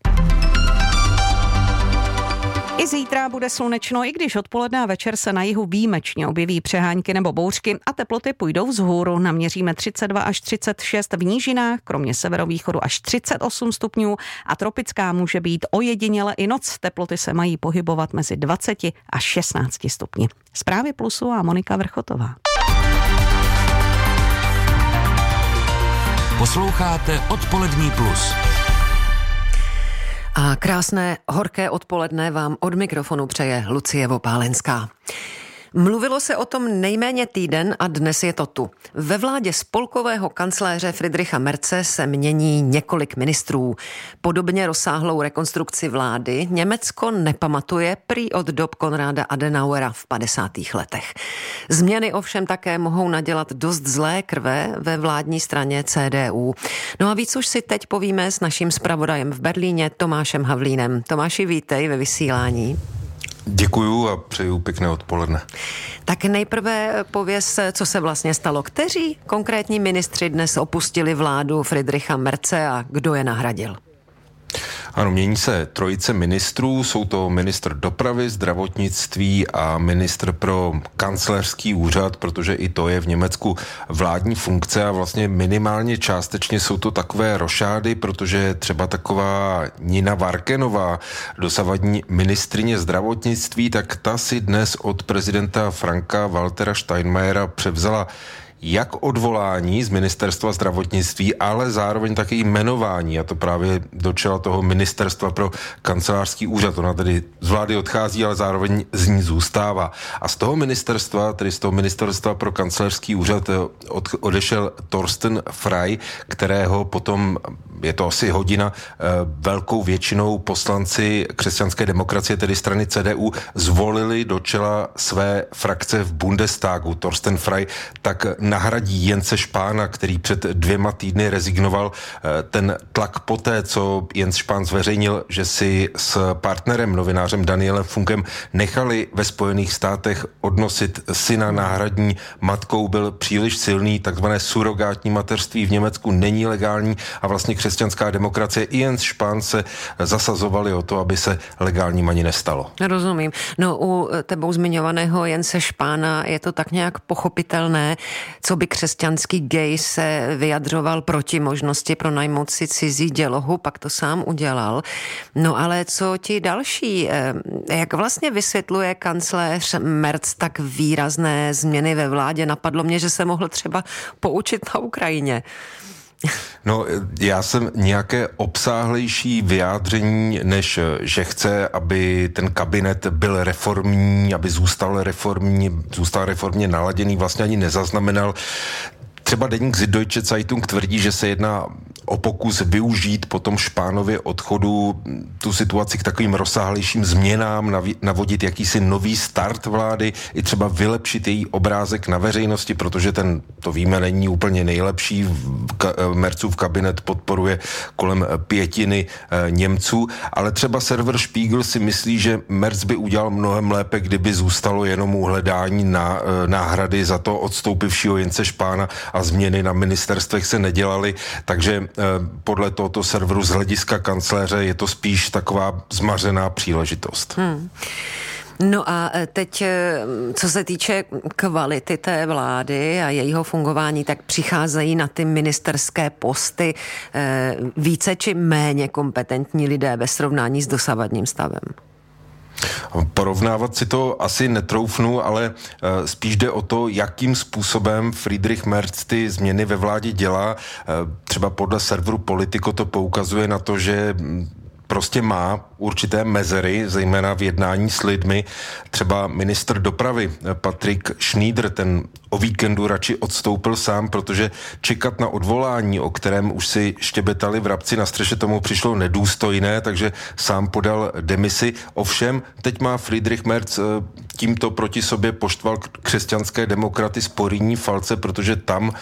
S5: I zítra bude slunečno, i když odpoledne a večer se na jihu výjimečně objeví přehánky nebo bouřky a teploty půjdou vzhůru. Naměříme 32 až 36 v nížinách, kromě severovýchodu až 38 stupňů a tropická může být ojediněle i noc. Teploty se mají pohybovat mezi 20 až 16 stupni. Zprávy Plusu a Monika Vrchotová.
S3: Posloucháte Odpolední plus.
S2: A krásné horké odpoledne vám od mikrofonu přeje Lucie Vopálenská. Mluvilo se o tom nejméně týden a dnes je to tu. Ve vládě spolkového kancléře Friedricha Merze se mění několik ministrů. Podobně rozsáhlou rekonstrukci vlády Německo nepamatuje prý od dob Konráda Adenauera v 50. letech. Změny ovšem také mohou nadělat dost zlé krve ve vládní straně CDU. No a víc už si teď povíme s naším zpravodajem v Berlíně Tomášem Havlínem. Tomáši, vítej ve vysílání.
S11: Děkuju a přeju pěkné odpoledne.
S2: Tak nejprve pověz, co se vlastně stalo. Kteří konkrétní ministři dnes opustili vládu Friedricha Merze a kdo je nahradil?
S11: Ano, mění se trojice ministrů, jsou to ministr dopravy, zdravotnictví a ministr pro kancléřský úřad, protože i to je v Německu vládní funkce a vlastně minimálně částečně jsou to takové rošády, protože třeba taková Nina Varkenová, dosavadní ministryně zdravotnictví, tak ta si dnes od prezidenta Franka Waltera Steinmeiera převzala jak odvolání z ministerstva zdravotnictví, ale zároveň také jmenování, a to právě do čela toho ministerstva pro kancelářský úřad. Ona tedy z vlády odchází, ale zároveň z ní zůstává. A z toho ministerstva, tedy z toho ministerstva pro kancelářský úřad odešel Thorsten Frey, kterého potom, je to asi hodina, velkou většinou poslanci křesťanské demokracie, tedy strany CDU, zvolili do čela své frakce v Bundestagu. Thorsten Frey tak nahradí Jense Spahna, který před 2 týdny rezignoval. Ten tlak poté, co Jens Spahn zveřejnil, že si s partnerem, novinářem Danielem Funkem nechali ve Spojených státech odnosit syna náhradní matkou, byl příliš silný. Takzvané surogátní mateřství v Německu není legální a vlastně křesťanská demokracie i Jens Spahn se zasazovali o to, aby se legálním ani nestalo.
S2: Rozumím. No u tebou zmiňovaného Jense Spahna je to tak nějak pochopitelné, co by křesťanský gay se vyjadřoval proti možnosti pronajmout si cizí dělohu, pak to sám udělal. No ale co ti další? Jak vlastně vysvětluje kancléř Merz tak výrazné změny ve vládě? Napadlo mě, že se mohl třeba poučit na Ukrajině.
S11: No, já jsem nějaké obsáhlejší vyjádření, než že chce, aby ten kabinet byl reformní, aby zůstal reformně naladěný, vlastně ani nezaznamenal. Třeba deník Süddeutsche Zeitung tvrdí, že se jedná o pokus využít po tom Spahnově odchodu tu situaci k takovým rozsáhlejším změnám, navodit jakýsi nový start vlády, i třeba vylepšit její obrázek na veřejnosti, protože ten, to víme, není úplně nejlepší. Merzův kabinet podporuje kolem 1/5 Němců, ale třeba server Spiegel si myslí, že Merz by udělal mnohem lépe, kdyby zůstalo jenom u hledání náhrady za to odstoupivšího Jense Spahna a změny na ministerstvech se nedělaly, takže podle tohoto serveru z hlediska kancléře je to spíš taková zmařená příležitost.
S2: No a teď, co se týče kvality té vlády a jejího fungování, tak přicházejí na ty ministerské posty více či méně kompetentní lidé ve srovnání s dosavadním stavem?
S11: Porovnávat si to asi netroufnu, ale spíš jde o to, jakým způsobem Friedrich Merz ty změny ve vládě dělá. Třeba podle serveru Politico to poukazuje na to, že prostě má určité mezery, zejména v jednání s lidmi. Třeba ministr dopravy Patrik Schneider, ten o víkendu radši odstoupil sám, protože čekat na odvolání, o kterém už si štěbetali vrabci na střeše, tomu přišlo nedůstojné, takže sám podal demisi. Ovšem, teď má Friedrich Merz tímto proti sobě poštval křesťanské demokraty z Porýní Falce, protože tam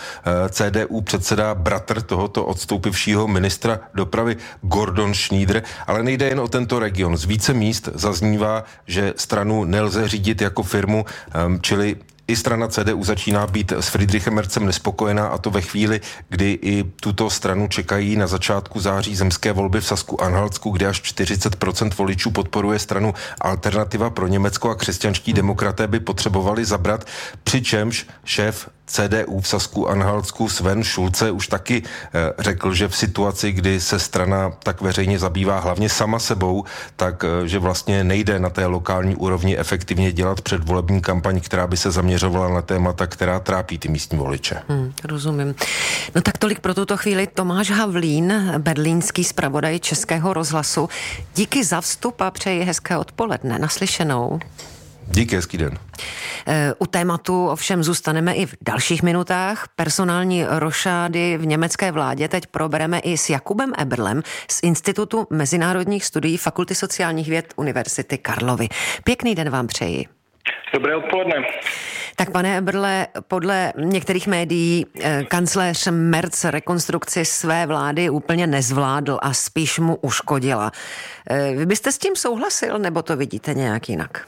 S11: CDU předsedá bratr tohoto odstoupivšího ministra dopravy Gordon Schneider, ale nejde jen o tento region. Z více míst zaznívá, že stranu nelze řídit jako firmu, čili i strana CDU začíná být s Friedrichem Merzem nespokojená, a to ve chvíli, kdy i tuto stranu čekají na začátku září zemské volby v Sasku-Anhaltsku, kde až 40% voličů podporuje stranu Alternativa pro Německo a křesťanští demokraté by potřebovali zabrat, přičemž šéf CDU v Sasku-Anhaltsku Sven Schulze už taky řekl, že v situaci, kdy se strana tak veřejně zabývá hlavně sama sebou, tak že vlastně nejde na té lokální úrovni efektivně dělat předvolební kampaň, která by se zaměřovala na témata, která trápí ty místní voliče.
S2: Rozumím. No tak tolik pro tuto chvíli Tomáš Havlín, berlínský zpravodaj Českého rozhlasu. Díky za vstup a přeji hezké odpoledne. Naslyšenou.
S11: Díky, hezký den.
S2: U tématu ovšem zůstaneme i v dalších minutách. Personální rošády v německé vládě teď probereme i s Jakubem Eberlem z Institutu mezinárodních studií Fakulty sociálních věd Univerzity Karlovy. Pěkný den vám přeji.
S12: Dobré odpoledne.
S2: Tak pane Eberle, podle některých médií kancléř Merz rekonstrukci své vlády úplně nezvládl a spíš mu uškodila. Vy byste s tím souhlasil, nebo to vidíte nějak jinak?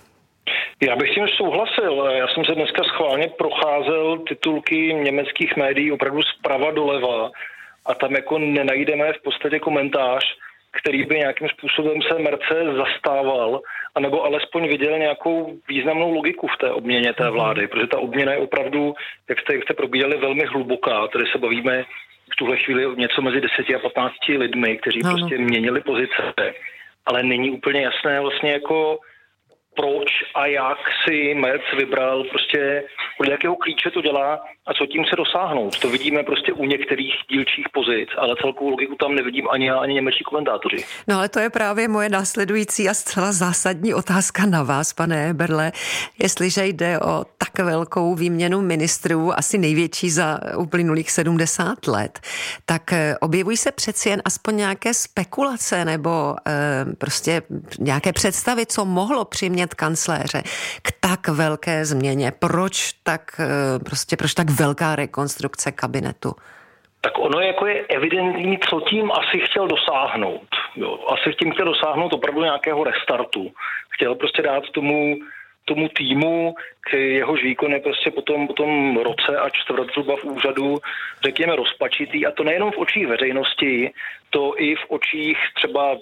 S12: Já bych tím souhlasil. Já jsem se dneska schválně procházel titulky německých médií opravdu zprava doleva a tam jako nenajdeme v podstatě komentář, který by nějakým způsobem se Merce zastával, anebo alespoň viděl nějakou významnou logiku v té obměně té vlády, protože ta obměna je opravdu, jak jste probídali, velmi hluboká. Tady se bavíme v tuhle chvíli něco mezi 10 a 15 lidmi, kteří prostě měnili pozice, ale není úplně jasné vlastně jako proč a jak si Merz vybral, prostě podle jakého klíče to dělá a co tím se dosáhnout. To vidíme prostě u některých dílčích pozic, ale celkovou logiku tam nevidím ani já, ani němečtí komentátoři.
S2: No ale to je právě moje následující a zcela zásadní otázka na vás, pane Eberle. Jestliže jde o tak velkou výměnu ministrů, asi největší za uplynulých 70 let, tak objevují se přeci jen aspoň nějaké spekulace nebo prostě nějaké představy, co mohlo přimět kancléře k tak velké změně. Proč tak velká rekonstrukce kabinetu?
S12: Tak ono jako je evidentní, co tím asi chtěl dosáhnout. Jo, asi tím chtěl dosáhnout opravdu nějakého restartu. Chtěl prostě dát tomu týmu, jehož výkon je prostě po tom roce a čtvrt zhruba v úřadu, řekněme, rozpačitý. A to nejenom v očích veřejnosti, to i v očích třeba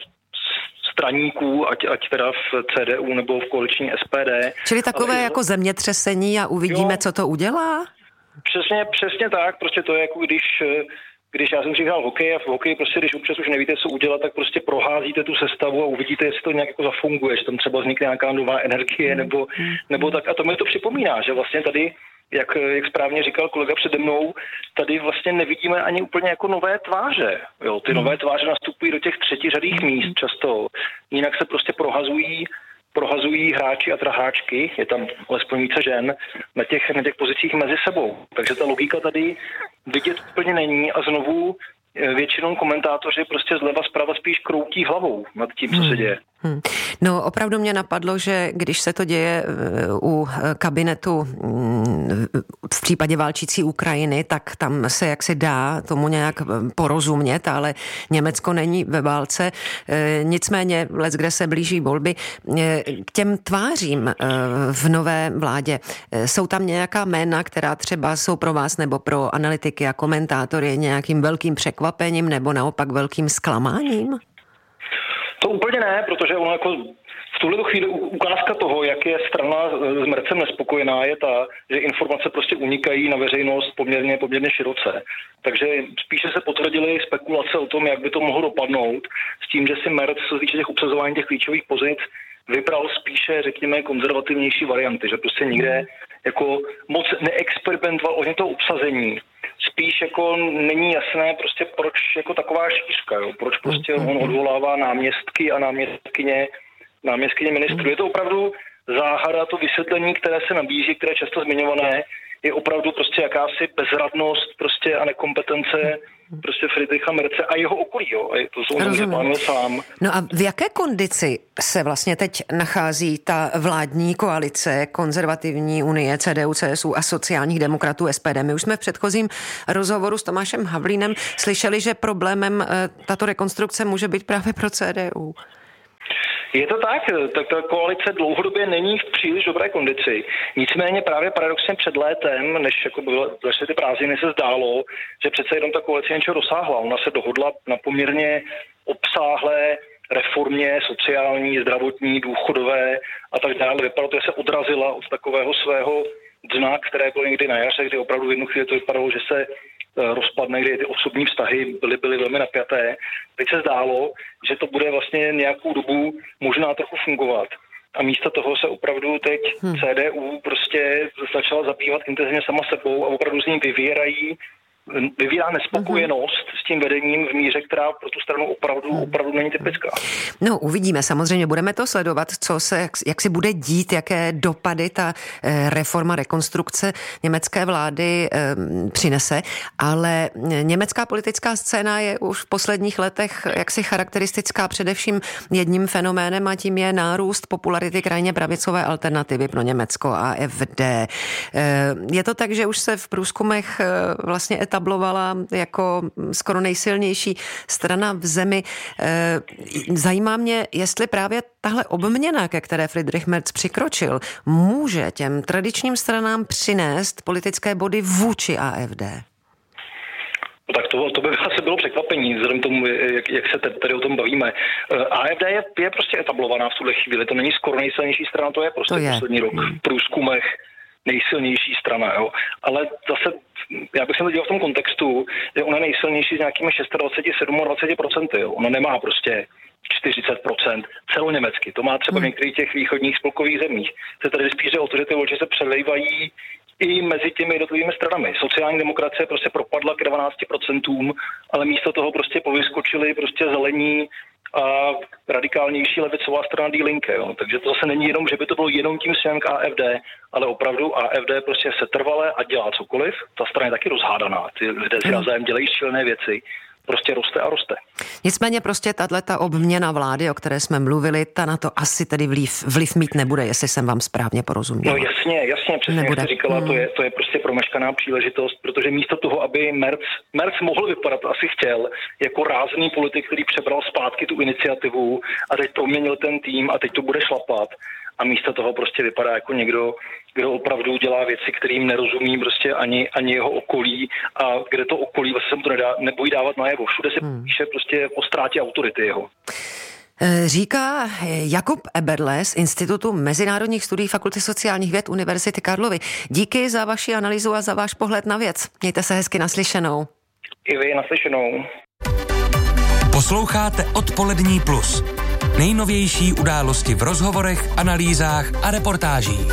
S12: straníků, ať teda v CDU nebo v koaliční SPD.
S2: Čili takové jako zemětřesení a uvidíme, co to udělá?
S12: Přesně tak, prostě to je jako když já jsem říkal hokej a v hokeji prostě, když občas už nevíte, co udělat, tak prostě proházíte tu sestavu a uvidíte, jestli to nějak jako zafunguje, že tam třeba vznikne nějaká nová energie nebo tak. A to mi to připomíná, že vlastně tady, jak správně říkal kolega přede mnou, tady vlastně nevidíme ani úplně jako nové tváře. Jo, ty nové tváře nastupují do těch třetiřadých míst často. Jinak se prostě prohazují hráči a hráčky, je tam alespoň více žen, na těch pozicích mezi sebou. Takže ta logika tady vidět úplně není a znovu většinou komentátoři prostě zleva zprava spíš kroutí hlavou nad tím, co se děje.
S2: No opravdu mě napadlo, že když se to děje u kabinetu v případě válčící Ukrajiny, tak tam se jaksi dá tomu nějak porozumět, ale Německo není ve válce. Nicméně, leckde se blíží volby, k těm tvářím v nové vládě jsou tam nějaká jména, která třeba jsou pro vás nebo pro analytiky a komentátory nějakým velkým překvapením nebo naopak velkým zklamáním?
S12: To úplně ne, protože ono jako V tuhle chvíli ukázka toho, jak je strana s Mercem nespokojená, je ta, že informace prostě unikají na veřejnost poměrně široce. Takže spíše se potvrdily spekulace o tom, jak by to mohlo dopadnout, s tím, že si Merc z těch obsazování těch klíčových pozic vybral spíše, řekněme, konzervativnější varianty, že prostě nikde jako moc neexperimentoval ohně toho obsazení. Spíš jako není jasné prostě proč jako taková šířka, jo? Proč prostě on odvolává náměstky a náměstkyně ministrů. Je to opravdu záhada, to vysvětlení, které se nabízí, které je často zmiňované, je opravdu prostě jakási bezradnost prostě a nekompetence prostě Friedricha Merce a jeho okolí, jo. A to jsou samozřejmě sám.
S2: No a v jaké kondici se vlastně teď nachází ta vládní koalice Konzervativní unie, CDU, CSU a sociálních demokratů SPD? My už jsme v předchozím rozhovoru s Tomášem Havlínem slyšeli, že problémem tato rekonstrukce může být právě pro CDU.
S12: Je to tak ta koalice dlouhodobě není v příliš dobré kondici. Nicméně právě paradoxně před létem, než jako začaly ty prázdniny, se zdálo, že přece jenom ta koalice něčeho dosáhla. Ona se dohodla na poměrně obsáhlé reformě sociální, zdravotní, důchodové a tak dále. Vypadalo to, že se odrazila od takového svého dna, které bylo někdy na jaře, kdy opravdu v jednu chvíli to vypadalo, že se rozpadne, kdy ty osobní vztahy byly velmi napjaté. Teď se zdálo, že to bude vlastně nějakou dobu možná trochu fungovat. A místo toho se opravdu teď CDU prostě začala zabývat intenzivně sama sebou a opravdu z ní vyvírá nespokojenost s tím vedením v míře, která pro tu stranu opravdu není typická.
S2: No, uvidíme. Samozřejmě budeme to sledovat, jak si bude dít, jaké dopady ta reforma, rekonstrukce německé vlády přinese, ale německá politická scéna je už v posledních letech jaksi charakteristická především jedním fenoménem a tím je nárůst popularity krajně pravicové alternativy pro Německo, AfD. Je to tak, že už se v průzkumech vlastně etablovala jako skoro nejsilnější strana v zemi. Zajímá mě, jestli právě tahle obměna, ke které Friedrich Merz přikročil, může těm tradičním stranám přinést politické body vůči AfD.
S12: No tak to by asi bylo překvapení, vzhledem tomu, jak se tady o tom bavíme. AfD je prostě etablovaná v tuhle chvíli, to není skoro nejsilnější strana, to je prostě poslední rok v průzkumech nejsilnější strana, jo. Ale zase, já bych se to dělal v tom kontextu, že ona je nejsilnější s nějakými 26-27%, jo. Ona nemá prostě 40% celoněmecky. To má třeba v některých těch východních spolkových zemích. Se tady spíš o to, že ty voliči se přelejvají i mezi těmi jednotlivými stranami. Sociální demokracie prostě propadla k 12%, ale místo toho prostě povyskočili prostě zelení a radikálnější levicová strana Die Linke. Jo. Takže to zase není jenom, že by to bylo jenom tím směrem k AfD, ale opravdu AfD prostě setrvale a dělá cokoliv. Ta strana je taky rozhádaná. Ty lidé si navzájem dělají šílené věci. Prostě roste a roste.
S2: Nicméně prostě tato obměna vlády, o které jsme mluvili, ta na to asi tedy vliv mít nebude, jestli jsem vám správně porozuměla.
S12: No jasně, přesně jak jste říkala, to je prostě promeškaná příležitost, protože místo toho, aby Merz mohl vypadat, asi chtěl, jako rázný politik, který přebral zpátky tu iniciativu a teď proměnil ten tým a teď to bude šlapat. A místo toho prostě vypadá jako někdo, kdo opravdu dělá věci, kterým nerozumí prostě ani jeho okolí a kde to okolí vlastně se mu to nebojí dávat najevo. Všude se píše prostě o ztrátě autority jeho.
S2: Říká Jakub Eberle z Institutu mezinárodních studií Fakulty sociálních věd Univerzity Karlovy. Díky za vaši analýzu a za váš pohled na věc. Mějte se hezky, naslyšenou.
S12: I vy naslyšenou.
S3: Posloucháte Odpolední plus. Nejnovější události v rozhovorech, analýzách a reportážích.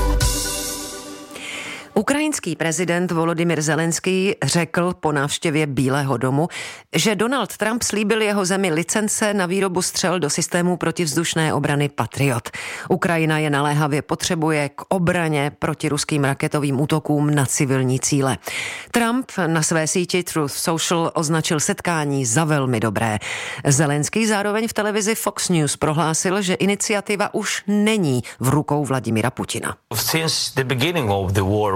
S2: Ukrajinský prezident Volodymyr Zelenský řekl po návštěvě Bílého domu, že Donald Trump slíbil jeho zemi licence na výrobu střel do systému protivzdušné obrany Patriot. Ukrajina je naléhavě potřebuje k obraně proti ruským raketovým útokům na civilní cíle. Trump na své síti Truth Social označil setkání za velmi dobré. Zelenský zároveň v televizi Fox News prohlásil, že iniciativa už není v rukou Vladimira Putina.
S13: Since the beginning of the war,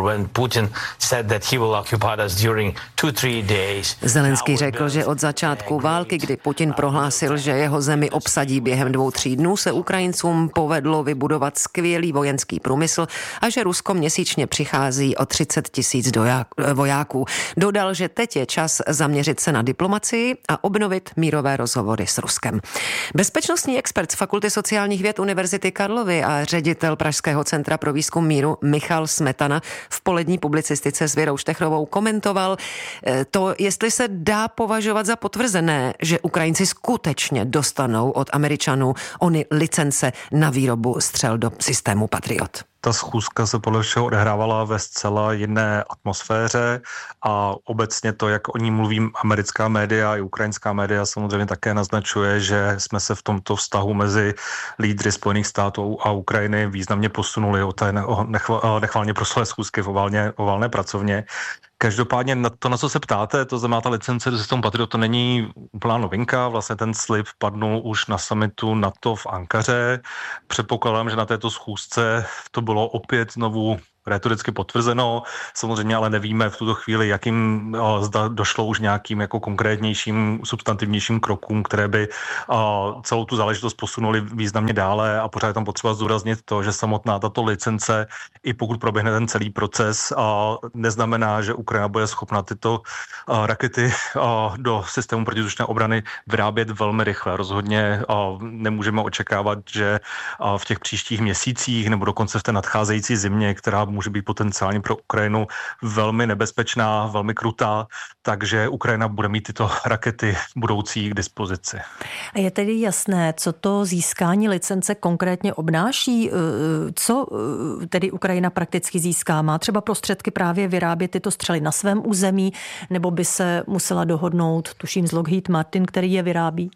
S13: when Putin said that he will occupy us during 2-3 days.
S2: Zelenský řekl, že od začátku války, kdy Putin prohlásil, že jeho zemi obsadí během 2-3 dnů, se Ukrajincům povedlo vybudovat skvělý vojenský průmysl a že Rusko měsíčně přichází o 30 000 vojáků. Dodal, že teď je čas zaměřit se na diplomacii a obnovit mírové rozhovory s Ruskem. Bezpečnostní expert z Fakulty sociálních věd Univerzity Karlovy a ředitel Pražského centra pro výzkum míru Michal Smetana v polední publicistice s Věrou Štechrovou komentoval to, jestli se dá považovat za potvrzené, že Ukrajinci skutečně dostanou od Američanů ony licence na výrobu střel do systému Patriot.
S14: Ta schůzka se podle všeho odehrávala ve zcela jiné atmosféře a obecně to, jak o ní mluví americká média i ukrajinská média, samozřejmě také naznačuje, že jsme se v tomto vztahu mezi lídry Spojených států a Ukrajiny významně posunuli od té nechvalně proslulé schůzky v oválné pracovně. Každopádně na co se ptáte, to znamená ta licence do systému Patriot, to není úplná novinka, vlastně ten slib padnul už na summitu NATO v Ankaře. Předpokládám, že na této schůzce to bylo opět znovu rétoricky potvrzeno, samozřejmě ale nevíme v tuto chvíli, jakým zda došlo už nějakým jako konkrétnějším, substantivnějším krokům, které by celou tu záležitost posunuli významně dále a pořád je tam potřeba zdůraznit to, že samotná tato licence, i pokud proběhne ten celý proces, neznamená, že Ukrajina bude schopna tyto rakety do systému protivzdušné obrany vyrábět velmi rychle. Rozhodně nemůžeme očekávat, že v těch příštích měsících nebo dokonce v té nadcházející zimě, která může být potenciálně pro Ukrajinu velmi nebezpečná, velmi krutá, takže Ukrajina bude mít tyto rakety budoucí k dispozici.
S15: A je tedy jasné, co to získání licence konkrétně obnáší? Co tedy Ukrajina prakticky získá? Má třeba prostředky právě vyrábět tyto střely na svém území, nebo by se musela dohodnout, tuším, s Lockheed Martin, který je vyrábí?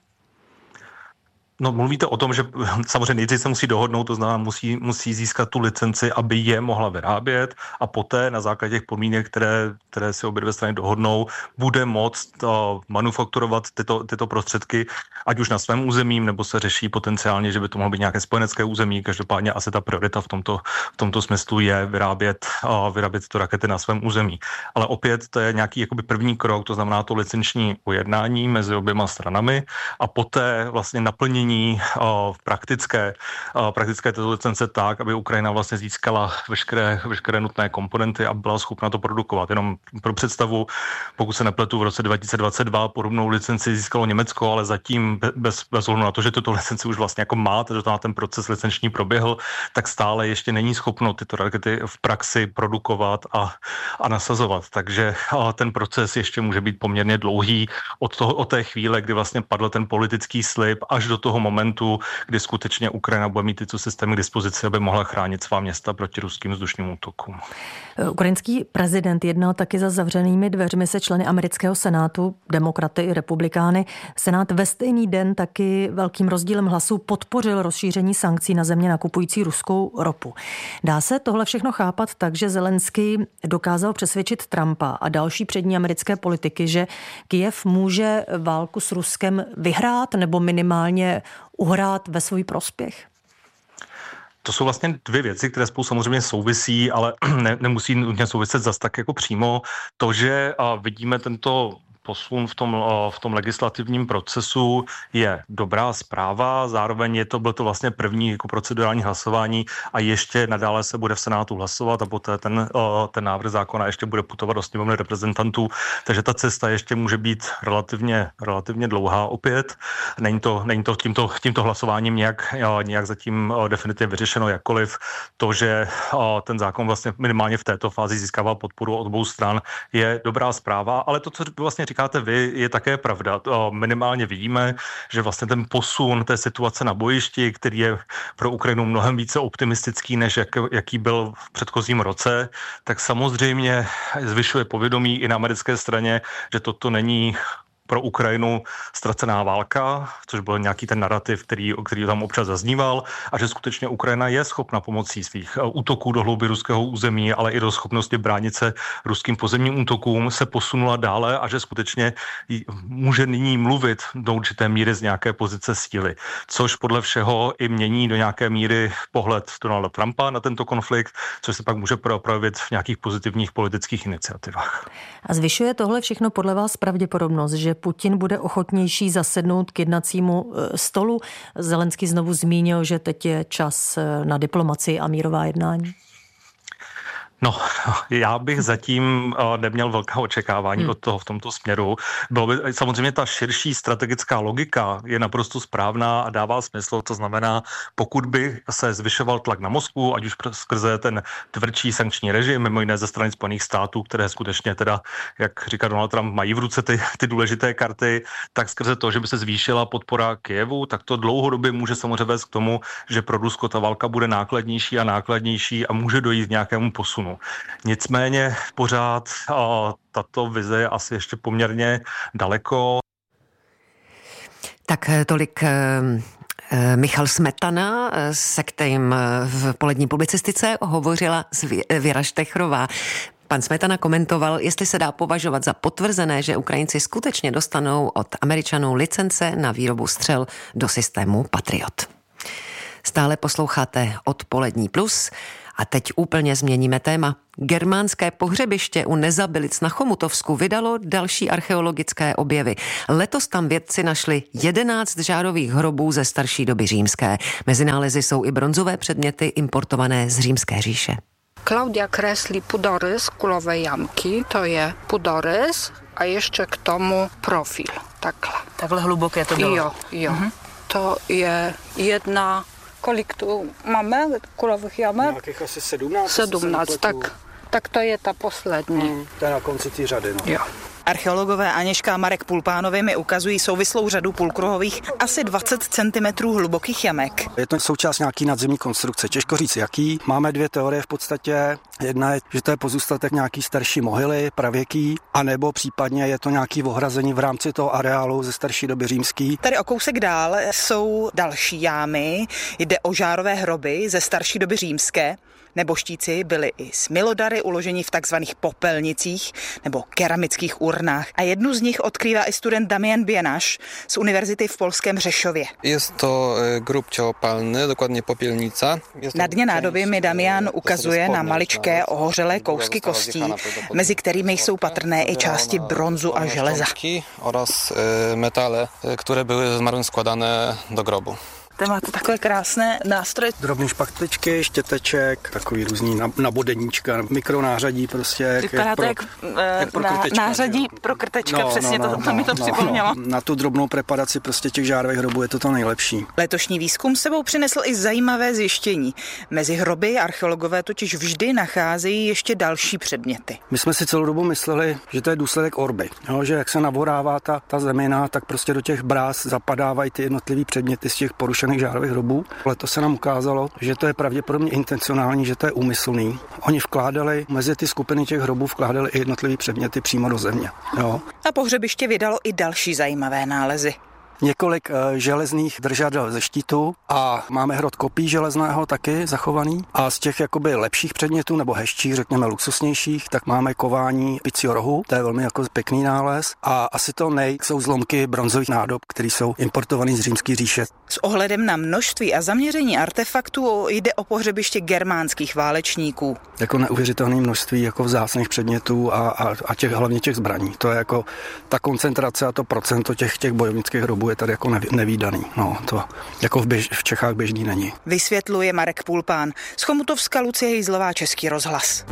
S14: No, mluvíte o tom, že samozřejmě nejdřív se musí dohodnout, to znamená musí získat tu licenci, aby je mohla vyrábět a poté na základě těch podmínek, které si obě dvě strany dohodnou, bude moct manufakturovat tyto prostředky, ať už na svém území, nebo se řeší potenciálně, že by to mohlo být nějaké spojenecké území. Každopádně asi ta priorita v tomto smyslu je vyrábět tyto rakety na svém území. Ale opět to je nějaký jakoby první krok, to znamená to licenční ujednání mezi oběma stranami a poté vlastně naplnění praktické této licence tak, aby Ukrajina vlastně získala veškeré nutné komponenty a byla schopna to produkovat. Jenom pro představu, pokud se nepletu, v roce 2022 podobnou licenci získalo Německo, ale zatím bez ohledu na to, že tuto licenci už vlastně jako má, takže ten proces licenční proběhl, tak stále ještě není schopno tyto rakety v praxi produkovat a nasazovat. Takže ten proces ještě může být poměrně dlouhý od té chvíle, kdy vlastně padl ten politický slib, až do toho momentu, kdy skutečně Ukrajina bude mít tyto systémy k dispozici, aby mohla chránit svá města proti ruským vzdušním útokům.
S15: Ukrajinský prezident jednal taky za zavřenými dveřmi se členy amerického senátu, demokraty i republikány. Senát ve stejný den taky velkým rozdílem hlasů podpořil rozšíření sankcí na země nakupující ruskou ropu. Dá se tohle všechno chápat tak, že Zelenský dokázal přesvědčit Trumpa a další přední americké politiky, že Kyjev může válku s Ruskem vyhrát nebo minimálně uhrát ve svůj prospěch?
S14: To jsou vlastně dvě věci, které spolu samozřejmě souvisí, ale nemusí nutně souviset zas tak jako přímo. To, že vidíme tento posun v tom legislativním procesu, je dobrá zpráva, zároveň byl to vlastně první jako procedurální hlasování a ještě nadále se bude v Senátu hlasovat a poté ten návrh zákona ještě bude putovat do sněmovny reprezentantů, takže ta cesta ještě může být relativně dlouhá opět. Není to tímto hlasováním nějak zatím definitivně vyřešeno, jakkoliv to, že ten zákon vlastně minimálně v této fázi získává podporu od obou stran, je dobrá zpráva, ale to, co vlastně říkáte vy, je také pravda. Minimálně vidíme, že vlastně ten posun té situace na bojišti, který je pro Ukrajinu mnohem více optimistický, než jaký byl v předchozím roce, tak samozřejmě zvyšuje povědomí i na americké straně, že toto není pro Ukrajinu ztracená válka, což byl nějaký ten narrativ, který tam občas zazníval, a že skutečně Ukrajina je schopna pomocí svých útoků do hlouby ruského území, ale i do schopnosti bránit se ruským pozemním útokům, se posunula dále a že skutečně může nyní mluvit do určité míry z nějaké pozice síly, což podle všeho i mění do nějaké míry pohled Donalda Trumpa na tento konflikt, což se pak může projevit v nějakých pozitivních politických iniciativách.
S15: A zvyšuje tohle všechno podle vás pravděpodobnost, že Putin bude ochotnější zasednout k jednacímu stolu? Zelenský znovu zmínil, že teď je čas na diplomacii a mírová jednání.
S14: No, já bych zatím neměl velká očekávání od toho v tomto směru. Bylo by, samozřejmě ta širší strategická logika je naprosto správná a dává smysl. To znamená, pokud by se zvyšoval tlak na Moskvu, ať už skrze ten tvrdší sankční režim, mimo jiné ze strany Spojených států, které skutečně teda, jak říká Donald Trump, mají v ruce ty důležité karty, tak skrze to, že by se zvýšila podpora Kyjevu, tak to dlouhodobě může samozřejmě vést k tomu, že pro Rusko ta válka bude nákladnější a může dojít k nějakému posunu. Nicméně pořád tato vize je asi ještě poměrně daleko.
S2: Tak tolik Michal Smetana, se kterým v polední publicistice hovořila Věra Štechrová. Pan Smetana komentoval, jestli se dá považovat za potvrzené, že Ukrajinci skutečně dostanou od Američanů licence na výrobu střel do systému Patriot. Stále posloucháte Odpolední plus a teď úplně změníme téma. Germánské pohřebiště u Nezabilic na Chomutovsku vydalo další archeologické objevy. Letos tam vědci našli 11 žárových hrobů ze starší doby římské. Mezi nálezy jsou i bronzové předměty importované z Římské říše.
S16: Klaudia kreslí pudorys kulové jamky, to je pudorys a ještě k tomu profil. Takhle
S17: hluboké to bylo?
S16: Jo. To je jedna. Kolik tu máme kulových jamek?
S17: Nějakých asi 17.
S16: 17, tak to je ta poslední.
S17: To je na konci té řady, no.
S16: Jo.
S17: Archeologové Aněška a Marek Pulpánovi mi ukazují souvislou řadu půlkruhových, asi 20 cm hlubokých jamek.
S18: Je to součást nějaký nadzemní konstrukce, těžko říct jaký. Máme dvě teorie v podstatě. Jedna je, že to je pozůstatek nějaký starší mohyly, pravěký, anebo případně je to nějaký ohrazení v rámci toho areálu ze starší doby římský.
S17: Tady o kousek dál jsou další jámy, jde o žárové hroby ze starší doby římské. Neboštíci byli i s milodary uloženi v takzvaných popelnicích nebo keramických urnách. A jednu z nich odkrývá i student Damian Bienaš z univerzity v polském Řešově.
S19: Je to grób ciałopalny, dokładnie popielnica.
S17: Na dně nádoby mi Damian ukazuje na maličké ohořelé kousky kostí, mezi kterými jsou patrné i části bronzu a železa.
S19: Oraz metale, které byly zmarłym składané do grobu.
S17: Tady máte takové krásné nástroje.
S18: Drobné špatličky, štěteček, takový různý nabodeníčka, mikronářadí prostě.
S17: Vypadá to jak nářadí pro krtečka, přesně to mi to připomnělo.
S18: Na tu drobnou preparaci prostě těch žárových hrobů je to nejlepší.
S17: Letošní výzkum sebou přinesl i zajímavé zjištění. Mezi hroby archeologové totiž vždy nacházejí ještě další předměty.
S18: My jsme si celou dobu mysleli, že to je důsledek orby, že jak se navorává ta zemina, tak prostě do těch bráz zapadávají ty jednotlivý předměty z těch porušených žárových hrobů. Letos se nám ukázalo, že to je pravděpodobně intencionální, že to je úmyslný. Oni vkládali, mezi ty skupiny těch hrobů vkládali i jednotlivý předměty přímo do země. Jo.
S17: A pohřebiště vydalo i další zajímavé nálezy.
S18: Několik železných držadel ze štítu a máme hrot kopí železného taky zachovaný. A z těch jakoby lepších předmětů nebo hezčích, řekněme luxusnějších, tak máme kování picího rohu, to je velmi jako pěkný nález. A asi to jsou zlomky bronzových nádob, které jsou importované z Římské říše.
S17: S ohledem na množství a zaměření artefaktů jde o pohřebiště germánských válečníků.
S18: Jako neuvěřitelné množství jako vzácných předmětů a hlavně těch zbraní. To je jako ta koncentrace a to procento těch bojovnických hrobů je tady jako nevídaný. No, to jako v Čechách běžný není.
S17: Vysvětluje Marek Pulpán. Z Chomutovska Lucie Hejzlová, Český rozhlas.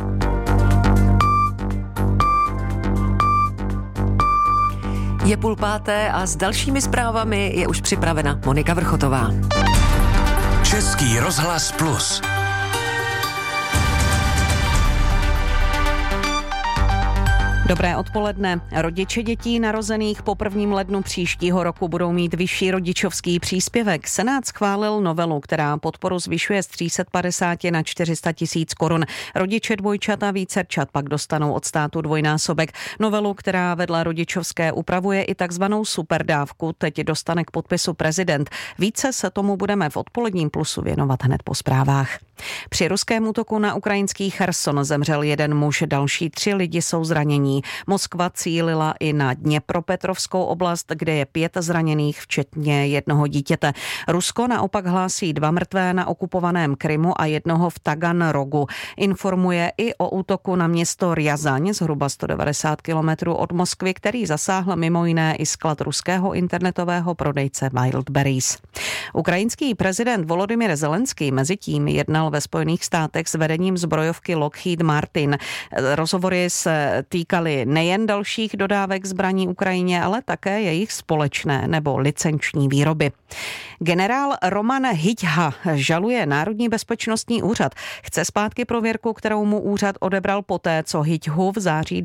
S2: Je 5:30 a s dalšími zprávami je už připravena Monika Vrchotová.
S3: Český rozhlas plus.
S5: Dobré odpoledne. Rodiče dětí narozených po 1. lednu příštího roku budou mít vyšší rodičovský příspěvek. Senát schválil novelu, která podporu zvyšuje z 350 na 400 tisíc korun. Rodiče dvojčat a vícerčat pak dostanou od státu dvojnásobek. Novelu, která vedle rodičovské, upravuje i takzvanou superdávku, teď dostane k podpisu prezident. Více se tomu budeme v odpoledním Plusu věnovat hned po zprávách. Při ruském útoku na ukrajinský Cherson zemřel jeden muž, další 3 lidi jsou zranění. Moskva cílila i na Dněpropetrovskou oblast, kde je 5 zraněných, včetně jednoho dítěte. Rusko naopak hlásí 2 mrtvé na okupovaném Krymu a jednoho v Taganrogu. Informuje i o útoku na město Rjazaň, zhruba 190 kilometrů od Moskvy, který zasáhl mimo jiné i sklad ruského internetového prodejce Wildberries. Ukrajinský prezident Volodymyr Zelenský mezitím jednal ve Spojených státech s vedením zbrojovky Lockheed Martin. Rozhovory se týkaly nejen dalších dodávek zbraní Ukrajině, ale také jejich společné nebo licenční výroby. Generál Roman Hyťha žaluje Národní bezpečnostní úřad. Chce zpátky prověrku, kterou mu úřad odebral poté, co Hyťhu v září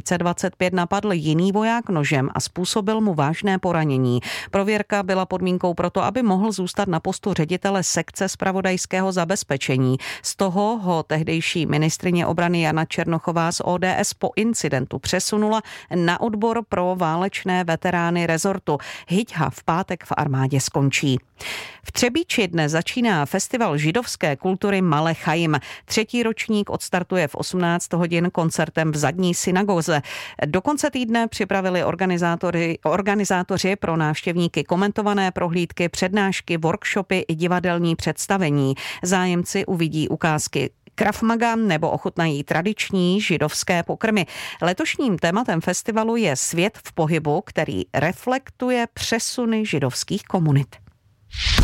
S5: 2025 napadl jiný voják nožem a způsobil mu vážné poranění. Prověrka byla podmínkou pro to, aby mohl zůstat na postu ředitele sekce zpravodajského zabezpečení. Z toho ho tehdejší ministryně obrany Jana Černochová z ODS po incidentu přesunula na odbor pro válečné veterány rezortu. Hyťha v pátek v armádě skončí. V Třebíči dnes začíná festival židovské kultury Malé Chaim. 3. ročník odstartuje v 18 hodin koncertem v zadní synagoze. Do konce týdne připravili organizátoři pro návštěvníky komentované prohlídky, přednášky, workshopy i divadelní představení. Zájemci uvidí ukázky Krav Maga nebo ochutnají tradiční židovské pokrmy. Letošním tématem festivalu je Svět v pohybu, který reflektuje přesuny židovských komunit.